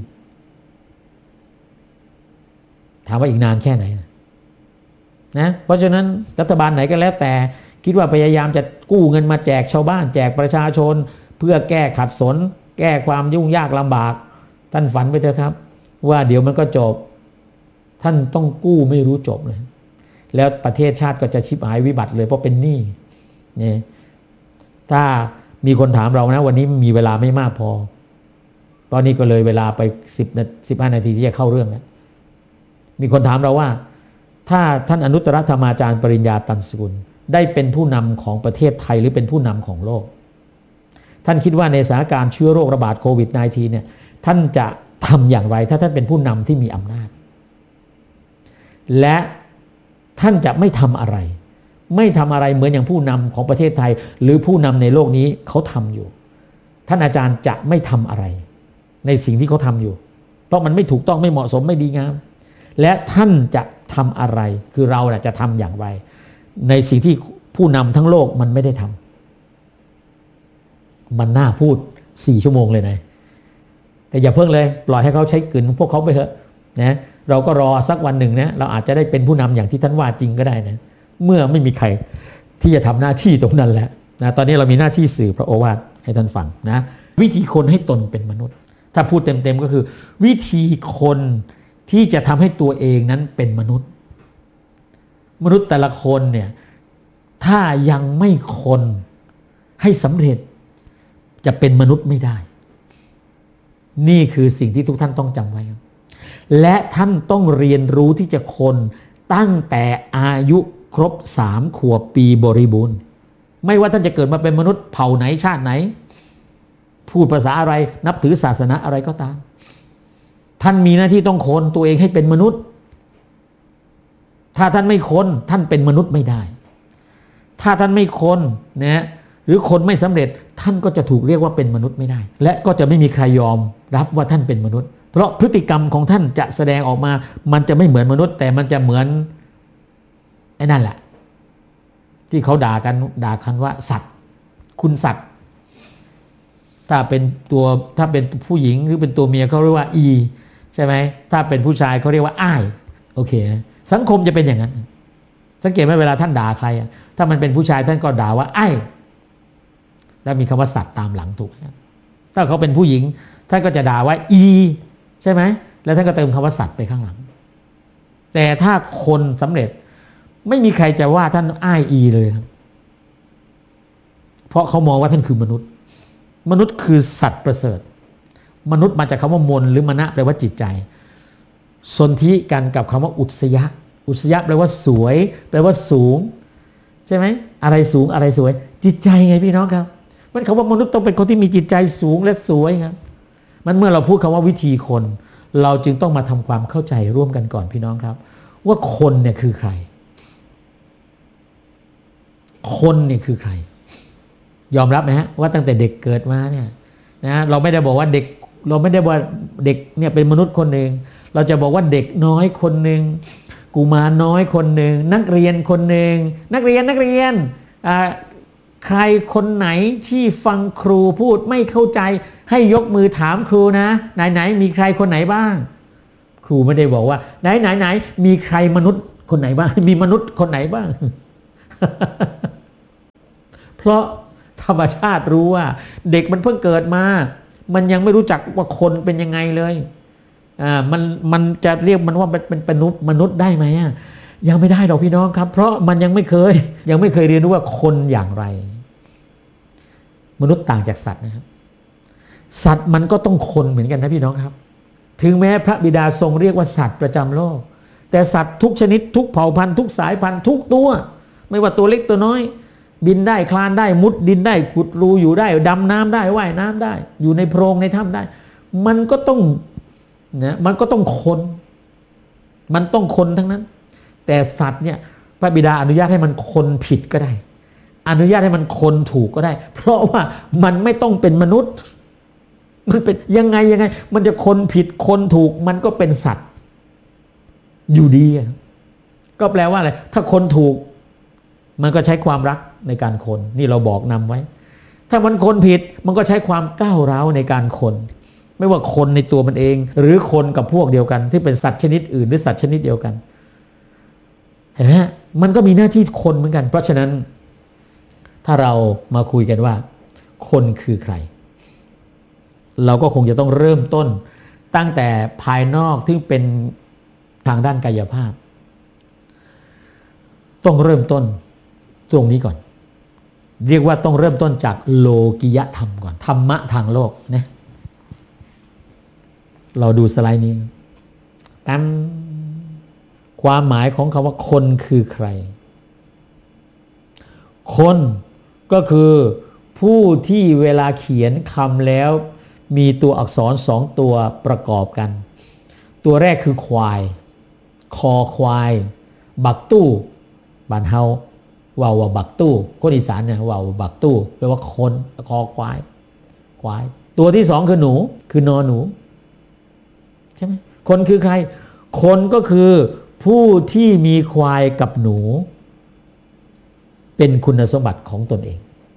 ถามว่าอีกนานแค่ไหนนะเพราะฉะนั้นรัฐบาลไหนก็แล้วแต่คิดว่าพยายามจะกู้เงินมาแจกชาวบ้านแจกประชาชนเพื่อแก้ขัดสนแก้ความยุ่งยากลำบากท่านฝันไปเถอะครับว่าเดี๋ยวมันก็จบท่านต้องกู้ไม่รู้จบเลยแล้วประเทศชาติก็จะชิบหายวิบัติเลยเพราะเป็นหนี้นี่ถ้ามีคนถามเรานะวันนี้มีเวลาไม่มากพอตอนนี้ก็เลยเวลาไปสิบ สิบห้านาทีที่จะเข้าเรื่องแล้วมีคนถามเราว่าถ้าท่านอนุตตรธรรมาจารย์ปริญญาตันสกุลได้เป็นผู้นำของประเทศไทยหรือเป็นผู้นำของโลกท่านคิดว่าในสถานการณ์เชื้อโรคระบาดโควิด สิบเก้า เนี่ยท่านจะทำอย่างไรถ้าท่านเป็นผู้นำที่มีอำนาจและท่านจะไม่ทำอะไรไม่ทำอะไรเหมือนอย่างผู้นำของประเทศไทยหรือผู้นำในโลกนี้เขาทำอยู่ท่านอาจารย์จะไม่ทำอะไรในสิ่งที่เขาทำอยู่เพราะมันไม่ถูกต้องไม่เหมาะสมไม่ดีงามและท่านจะทำอะไรคือเราจะทำอย่างไรในสิ่งที่ผู้นำทั้งโลกมันไม่ได้ทำมันน่าพูดสี่ชั่วโมงเลยนะแต่อย่าเพิ่งเลยปล่อยให้เขาใช้กลืนพวกเขาไปเถอะนะเราก็รอสักวันหนึ่งนะเราอาจจะได้เป็นผู้นำอย่างที่ท่านว่าจริงก็ได้นะเมื่อไม่มีใครที่จะทำหน้าที่ตรงนั้นแล้วนะตอนนี้เรามีหน้าที่สื่อพระโอวาทให้ท่านฟังนะวิธีคนให้ตนเป็นมนุษย์ถ้าพูดเต็มๆก็คือวิธีคนที่จะทำให้ตัวเองนั้นเป็นมนุษย์มนุษย์แต่ละคนเนี่ยถ้ายังไม่คนให้สำเร็จจะเป็นมนุษย์ไม่ได้นี่คือสิ่งที่ทุกท่านต้องจำไว้ครับและท่านต้องเรียนรู้ที่จะคนตั้งแต่อายุครบสามขวบปีบริบูรณ์ไม่ว่าท่านจะเกิดมาเป็นมนุษย์เผ่าไหนชาติไหนพูดภาษาอะไรนับถือศาสนาอะไรก็ตามท่านมีหน้าที่ต้องคนตัวเองให้เป็นมนุษย์ถ้าท่านไม่คนท่านเป็นมนุษย์ไม่ได้ถ้าท่านไม่คนนะหรือคนไม่สำเร็จท่านก็จะถูกเรียกว่าเป็นมนุษย์ไม่ได้และก็จะไม่มีใครยอมรับว่าท่านเป็นมนุษย์เพราะพฤติกรรมของท่านจะแสดงออกมามันจะไม่เหมือนมนุษย์แต่มันจะเหมือนไอ้นั่นแหละที่เขาด่ากันด่ากันว่าสัตว์คุณสัตว์ถ้าเป็นตัวถ้าเป็นผู้หญิงหรือเป็นตัวเมียเขาเรียกว่าอีใช่ไหมถ้าเป็นผู้ชายเขาเรียกว่าอ้ายโอเคสังคมจะเป็นอย่างนั้นสังเกตไหมเวลาท่านด่าใครถ้ามันเป็นผู้ชายท่านก็ด่าว่าอ้ายแล้วมีคำว่าสัตว์ตามหลังถูกถ้าเขาเป็นผู้หญิงท่านก็จะด่าว่าอีใช่ไหมแล้วท่านก็เติมคำว่าสัตว์ไปข้างหลังแต่ถ้าคนสำเร็จไม่มีใครจะว่าท่านอ้ายอีเลยครับเพราะเขามองว่าท่านคือมนุษย์มนุษย์คือสัตว์ประเสริฐมนุษย์มาจากคำว่ามนหรือมนะแปลว่าจิตใจสนธิกันกับคำว่าอุตสยะอุตสยะแปลว่าสวยแปลว่าสูงใช่ไหมอะไรสูงอะไรสวยจิตใจไงพี่น้องครับมันคำว่ามนุษย์ต้องเป็นคนที่มีจิตใจสูงและสวยครับมันเมื่อเราพูดคำว่าวิธีคนเราจึงต้องมาทำความเข้าใจร่วมกันก่อนพี่น้องครับว่าคนเนี่ยคือใครคนเนี่ยคือใครยอมรับไหมฮะว่าตั้งแต่เด็กเกิดมาเนี่ยนะเราไม่ได้บอกว่าเด็กเราไม่ได้ว่าเด็กเนี่ยเป็นมนุษย์คนหนึ่งเราจะบอกว่าเด็กน้อยคนหนึ่งกุมารน้อยคนหนึ่งนักเรียนคนหนึ่งนักเรียนนักเรียนใครคนไหนที่ฟังครูพูดไม่เข้าใจให้ยกมือถามครูนะไหนไหนมีใครคนไหนบ้างครูไม่ได้บอกว่าไหนไหนไหนมีใครมนุษย์คนไหนบ้างมีมนุษย์คนไหนบ้าง เพราะธรรมชาติรู้ว่าเด็กมันเพิ่งเกิดมามันยังไม่รู้จักว่าคนเป็นยังไงเลยอ่ามันมันจะเรียกมันว่าเป็นเป็นมนุษย์มนุษย์ได้ไหมอ่ะยังไม่ได้หรอกพี่น้องครับเพราะมันยังไม่เคยยังไม่เคยเรียนรู้ว่าคนอย่างไรมนุษย์ต่างจากสัตว์นะครับสัตว์มันก็ต้องคนเหมือนกันนะพี่น้องครับถึงแม้พระบิดาทรงเรียกว่าสัตว์ประจำโลกแต่สัตว์ทุกชนิดทุกเผ่าพันธุ์ทุกสายพันธุ์ทุกตัวไม่ว่าตัวเล็กตัวน้อยบินได้คลานได้มุดดินได้ขุดรูอยู่ได้ดำน้ำได้ว่ายน้ำได้อยู่ในโพรงในถ้ำได้มันก็ต้องนะมันก็ต้องคนมันต้องคนทั้งนั้นแต่สัตว์เนี่ยพระบิดาอนุญาตให้มันคนผิดก็ได้อนุญาตให้มันคนถูกก็ได้เพราะว่ามันไม่ต้องเป็นมนุษย์มันเป็นยังไงยังไงมันจะคนผิดคนถูกมันก็เป็นสัตว์อยู่ดีก็แปลว่าอะไรถ้าคนถูกมันก็ใช้ความรักในการคนนี่เราบอกนำไว้ถ้ามันคนผิดมันก็ใช้ความก้าวร้าวในการคนไม่ว่าคนในตัวมันเองหรือคนกับพวกเดียวกันที่เป็นสัตว์ชนิดอื่นหรือสัตว์ชนิดเดียวกันเห็นไหมมันก็มีหน้าที่คนเหมือนกันเพราะฉะนั้นถ้าเรามาคุยกันว่าคนคือใครเราก็คงจะต้องเริ่มต้นตั้งแต่ภายนอกที่เป็นทางด้านกายภาพต้องเริ่มต้นตรงนี้ก่อนเรียกว่าต้องเริ่มต้นจากโลกิยธรรมก่อนธรรมะทางโลกนะเราดูสไลด์นี้กันความหมายของคำว่าคนคือใครคนก็คือผู้ที่เวลาเขียนคำแล้วมีตัวอักษรสองตัวประกอบกันตัวแรกคือควายคอควายบักตู้บ้านเฮาว่าวบักตู้คนอีสานเนี่ยว่าวบักตู้แปลว่าคนคอควายควายตัวที่สองคือหนูคือนอหนูใช่ไหมคนคือใครคนก็คือผู้ที่มีควายกับหนูเป็นคุณสมบัติของตนเอง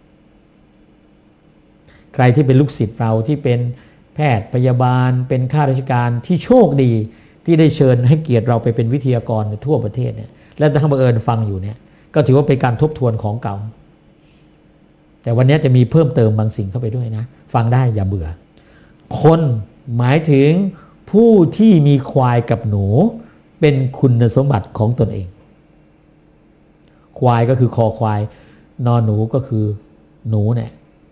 ใครที่เป็นลูกศิษย์เราที่เป็นแพทย์พยาบาลเป็นข้าราชการที่โชคดีที่ได้เชิญให้เกียรติเราไปเป็นวิทยากรในทั่วประเทศเนี่ยและถ้าบังเอิญฟังอยู่เนี่ยก็ถือว่าเป็นการทบทวนของเก่าแต่วันนี้จะมีเพิ่มเติมบางสิ่งเข้าไปด้วยนะฟังได้อย่าเบื่อคนหมายถึงผู้ที่มีควายกับหนูเป็นคุณสมบัติของตนเองควายก็คือคอควายนอหนูก็คือหนูเนี่ย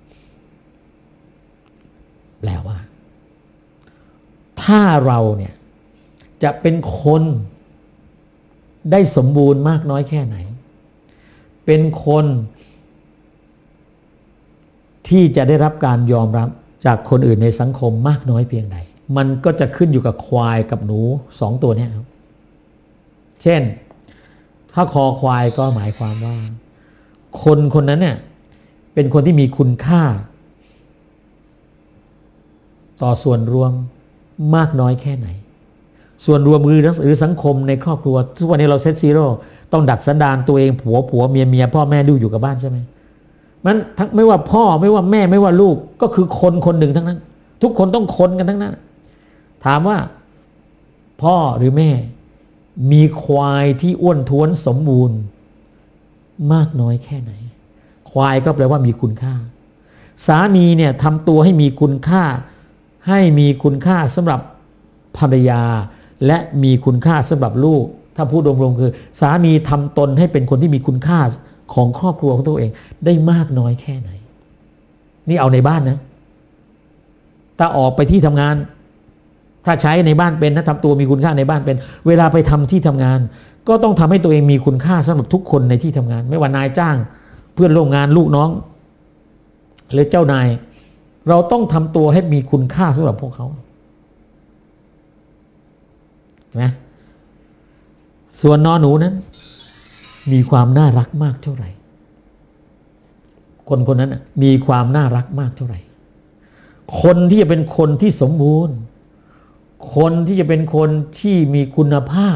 แปลว่าถ้าเราเนี่ยจะเป็นคนได้สมบูรณ์มากน้อยแค่ไหนเป็นคนที่จะได้รับการยอมรับจากคนอื่นในสังคมมากน้อยเพียงใดมันก็จะขึ้นอยู่กับควายกับหนูสองตัวนี้ครับเช่นถ้าคอควายก็หมายความว่าคนคนนั้นเนี่ยเป็นคนที่มีคุณค่าต่อส่วนรวมมากน้อยแค่ไหนส่วนรวมหรือสังคมในครอบครัวทุกวันนี้เราเซตซีโร่ต้องดัดสันดานตัวเองผัวผัวเมียเมียพ่อแม่ดูอยู่กับบ้านใช่ไหมมันทั้งไม่ว่าพ่อไม่ว่าแม่ไม่ว่าลูกก็คือคนคนหนึ่งทั้งนั้นทุกคนต้องคนกันทั้งนั้นถามว่าพ่อหรือแม่มีควายที่อ้วนท้วนสมบูรณ์มากน้อยแค่ไหนควายก็แปลว่ามีคุณค่าสามีเนี่ยทำตัวให้มีคุณค่าให้มีคุณค่าสำหรับภรรยาและมีคุณค่าสำหรับลูกถ้าพูดรวมๆคือสามีทำตนให้เป็นคนที่มีคุณค่าของครอบครัวของตัวเองได้มากน้อยแค่ไหนนี่เอาในบ้านนะถ้าออกไปที่ทำงานถ้าใช้ในบ้านเป็นนะทำตัวมีคุณค่าในบ้านเป็นเวลาไปทำที่ทำงานก็ต้องทำให้ตัวเองมีคุณค่าสำหรับทุกคนในที่ทำงานไม่ว่านายจ้างเพื่อนร่วมงานลูกน้องหรือเจ้านายเราต้องทำตัวให้มีคุณค่าสำหรับพวกเขานะส่วนนอหนูนั้นมีความน่ารักมากเท่าไหร่คนคนนั้นมีความน่ารักมากเท่าไหร่คนที่จะเป็นคนที่สมบูรณ์คนที่จะเป็นคนที่มีคุณภาพ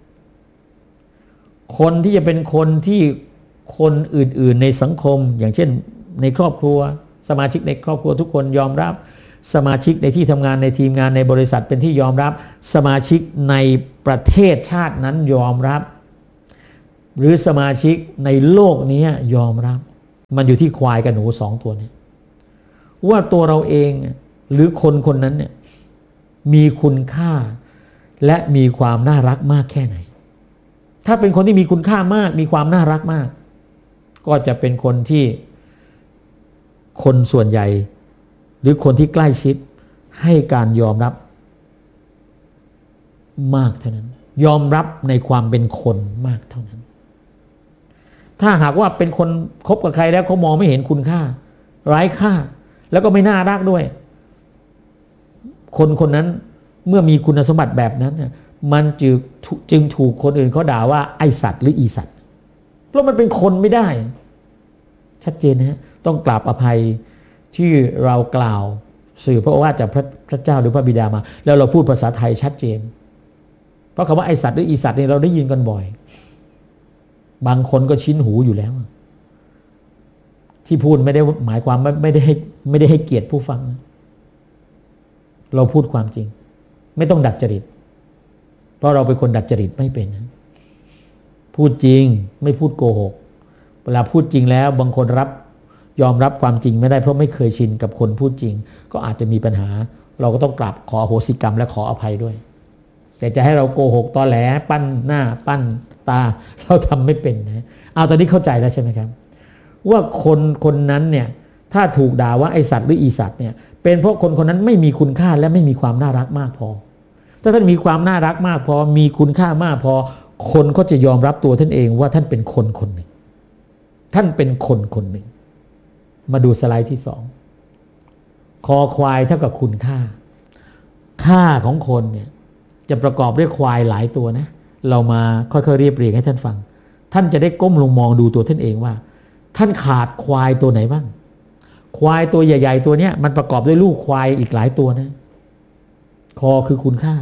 คนที่จะเป็นคนที่คนอื่นๆในสังคมอย่างเช่นในครอบครัวสมาชิกในครอบครัวทุกคนยอมรับสมาชิกในที่ทำงานในทีมงานในบริษัทเป็นที่ยอมรับสมาชิกในประเทศชาตินั้นยอมรับหรือสมาชิกในโลกนี้ยอมรับมันอยู่ที่ควายกับหนูสองตัวนี้ว่าตัวเราเองหรือคนคนนั้นเนี่ยมีคุณค่าและมีความน่ารักมากแค่ไหนถ้าเป็นคนที่มีคุณค่ามากมีความน่ารักมากก็จะเป็นคนที่คนส่วนใหญ่หรือคนที่ใกล้ชิดให้การยอมรับมากเท่านั้นยอมรับในความเป็นคนมากเท่านั้นถ้าหากว่าเป็นคนคบกับใครแล้วเขามองไม่เห็นคุณค่าไร้ค่าแล้วก็ไม่น่ารักด้วยคนคนนั้นเมื่อมีคุณสมบัติแบบนั้นเนี่ยมันจึงจึงถูกคนอื่นเขาด่าว่าไอสัตว์หรืออีสัตว์เพราะมันเป็นคนไม่ได้ชัดเจนนะฮะต้องกราบอภัยที่เรากล่าวสื่อเพราะว่าจากพระพระเจ้าหรือพระบิดามาแล้วเราพูดภาษาไทยชัดเจนเพราะคำว่าไอสัตว์หรืออีสัตว์นี่เราได้ยินกันบ่อยบางคนก็ชินหูอยู่แล้วที่พูดไม่ได้หมายความไม่ได้ให้ไม่ได้ให้เกียรติผู้ฟังเราพูดความจริงไม่ต้องดัดจริตเพราะเราเป็นคนดัดจริตไม่เป็นนะพูดจริงไม่พูดโกหกเวลาพูดจริงแล้วบางคนรับยอมรับความจริงไม่ได้เพราะไม่เคยชินกับคนพูดจริงก็อาจจะมีปัญหาเราก็ต้องกราบขออโหสิกรรมและขออภัยด้วยแต่จะให้เราโกหกตอแหลปั้นหน้าปั้นตาเราทำไม่เป็นนะเอาตอนนี้เข้าใจแล้วใช่ไหมครับว่าคนคนนั้นเนี่ยถ้าถูกด่าว่าไอสัตว์หรืออีสัตว์เนี่ยเป็นเพราะคนคนนั้นไม่มีคุณค่าและไม่มีความน่ารักมากพอถ้าท่านมีความน่ารักมากพอมีคุณค่ามากพอคนก็จะยอมรับตัวท่านเองว่าท่านเป็นคนคนหนึ่งท่านเป็นคนคนหนึ่งมาดูสไลด์ที่สองคอควายเท่ากับคุณค่าค่าของคนเนี่ยจะประกอบด้วยควายหลายตัวนะเรามาค่อยๆเรียบเรียงให้ท่านฟังท่านจะได้ก้มลงมองดูตัวท่านเองว่าท่านขาดควายตัวไหนบ้างควายตัวใหญ่ๆตัวเนี้ยมันประกอบด้วยลูกควายอีกหลายตัวนะคอคือคุณค่า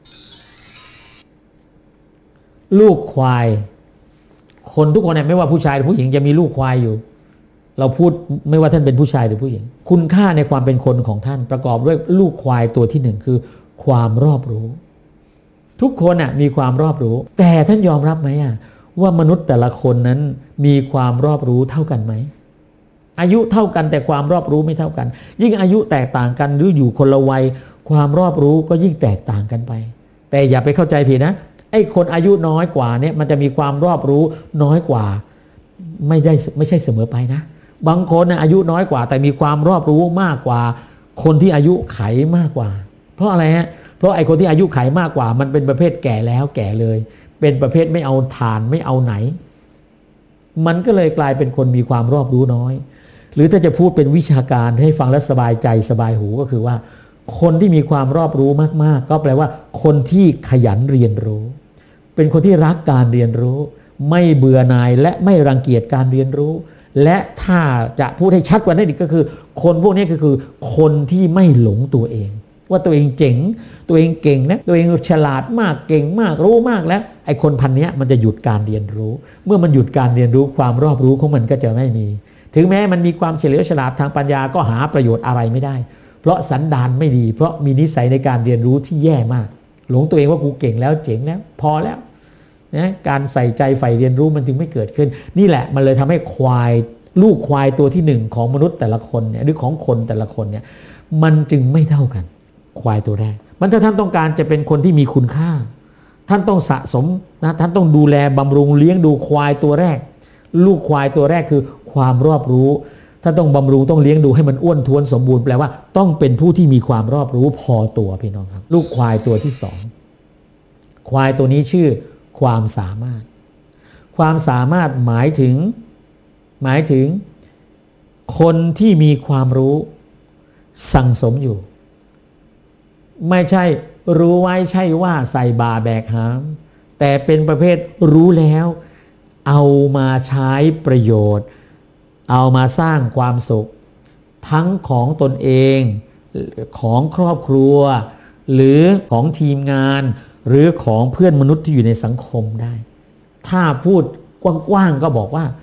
ลูกควายคนทุกคนเนี่ยไม่ว่าผู้ชายหรือผู้หญิงจะมีลูกควายอยู่เราพูดไม่ว่าท่านเป็นผู้ชายหรือผู้หญิงคุณค่าในความเป็นคนของท่านประกอบด้วยลูกควายตัวที่หนึ่งคือความรอบรู้ทุกคนน่ะมีความรอบรู้แต่ท่านยอมรับไหมอ่ะว่ามนุษย์แต่ละคนนั้นมีความรอบรู้เท่ากันไหมอายุเท่ากันแต่ความรอบรู้ไม่เท่ากันยิ่งอายุแตกต่างกันหรืออยู่คนละวัยความรอบรู้ก็ยิ่งแตกต่างกันไปแต่อย่าไปเข้าใจผิดนะไอ้คนอายุน้อยกว่าเนี่ยมันจะมีความรอบรู้น้อยกว่าไม่ได้ไม่ใช่เสมอไปนะบางคนนะอายุน้อยกว่าแต่มีความรอบรู้มากกว่าคนที่อายุไขมากกว่าเพราะอะไรฮะเพราะไอ้คนที่อายุไขมากกว่ามันเป็นประเภทแก่แล้วแก่เลยเป็นประเภทไม่เอาทานไม่เอาไหนมันก็เลยกลายเป็นคนมีความรอบรู้น้อยหรือถ้าจะพูดเป็นวิชาการให้ฟังแล้วสบายใจสบายหูก็คือว่าคนที่มีความรอบรู้มากๆก็แปลว่าคนที่ขยันเรียนรู้เป็นคนที่รักการเรียนรู้ไม่เบื่อหน่ายและไม่รังเกียจการเรียนรู้และถ้าจะพูดให้ชัดกว่านั้นอีกก็คือคนพวกนี้ก็คือคนที่ไม่หลงตัวเองว่าตัวเองเจ๋งตัวเองเก่งนะตัวเองฉลาดมากเก่งมากรู้มากแล้วไอ้คนพันนี้มันจะหยุดการเรียนรู้เมื่อมันหยุดการเรียนรู้ความรอบรู้ของมันก็จะไม่มีถึงแม้มันมีความเฉลียวฉลาดทางปัญญาก็หาประโยชน์อะไรไม่ได้เพราะสันดานไม่ดีเพราะมีนิสัยในการเรียนรู้ที่แย่มากหลงตัวเองว่ากูเก่งแล้วเจ๋งแล้วพอแล้วนะการใส่ใจใฝ่เรียนรู้มันจึงไม่เกิดขึ้นนี่แหละมันเลยทำให้ควายลูกควายตัวที่หนึ่งของมนุษย์แต่ละคนเนี่ยหรือของคนแต่ละคนเนี่ยมันจึงไม่เท่ากันควายตัวแรกมันถ้าท่านต้องการจะเป็นคนที่มีคุณค่าท่านต้องสะสมนะท่านต้องดูแลบำรุงเลี้ยงดูควายตัวแรกลูกควายตัวแรกคือความรอบรู้ท่านต้องบำรุงต้องเลี้ยงดูให้มันอ้วนท้วนสมบูรณ์แปลว่าต้องเป็นผู้ที่มีความรอบรู้พอตัวพี่น้องครับลูกควายตัวที่สองควายตัวนี้ชื่อความสามารถความสามารถหมายถึงหมายถึงคนที่มีความรู้สั่งสมอยู่ไม่ใช่รู้ไว้ใช่ว่าใส่บาแบกหามแต่เป็นประเภทรู้แล้วเอามาใช้ประโยชน์เอามาสร้างความสุขทั้งของตนเองของครอบครัวหรือของทีมงานหรือของเพื่อนมนุษย์ที่อยู่ในสังคมได้ถ้าพูดกว้างๆก็บอกว่า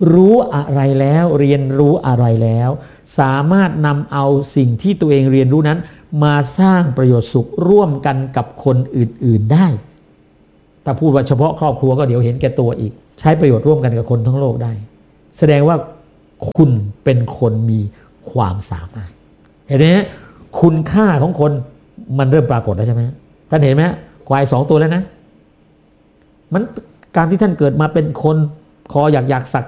รู้อะไรแล้วเรียนรู้อะไรแล้วสามารถนำเอาสิ่งที่ตัวเองเรียนรู้นั้นมาสร้างประโยชน์สุขร่วมกันกับคนอื่นๆได้ถ้าพูดว่าเฉพาะครอบครัวก็เดี๋ยวเห็นแก่ตัวอีกใช้ประโยชน์ร่วมกันกับคนทั้งโลกได้แสดงว่าคุณเป็นคนมีความสามารถเห็นไหมคุณค่าของคนมันเริ่มปรากฏแล้วใช่ไหมท่านเห็นไหมควายสองตัวแล้วนะมันการที่ท่านเกิดมาเป็นคนคออยากอยากสัก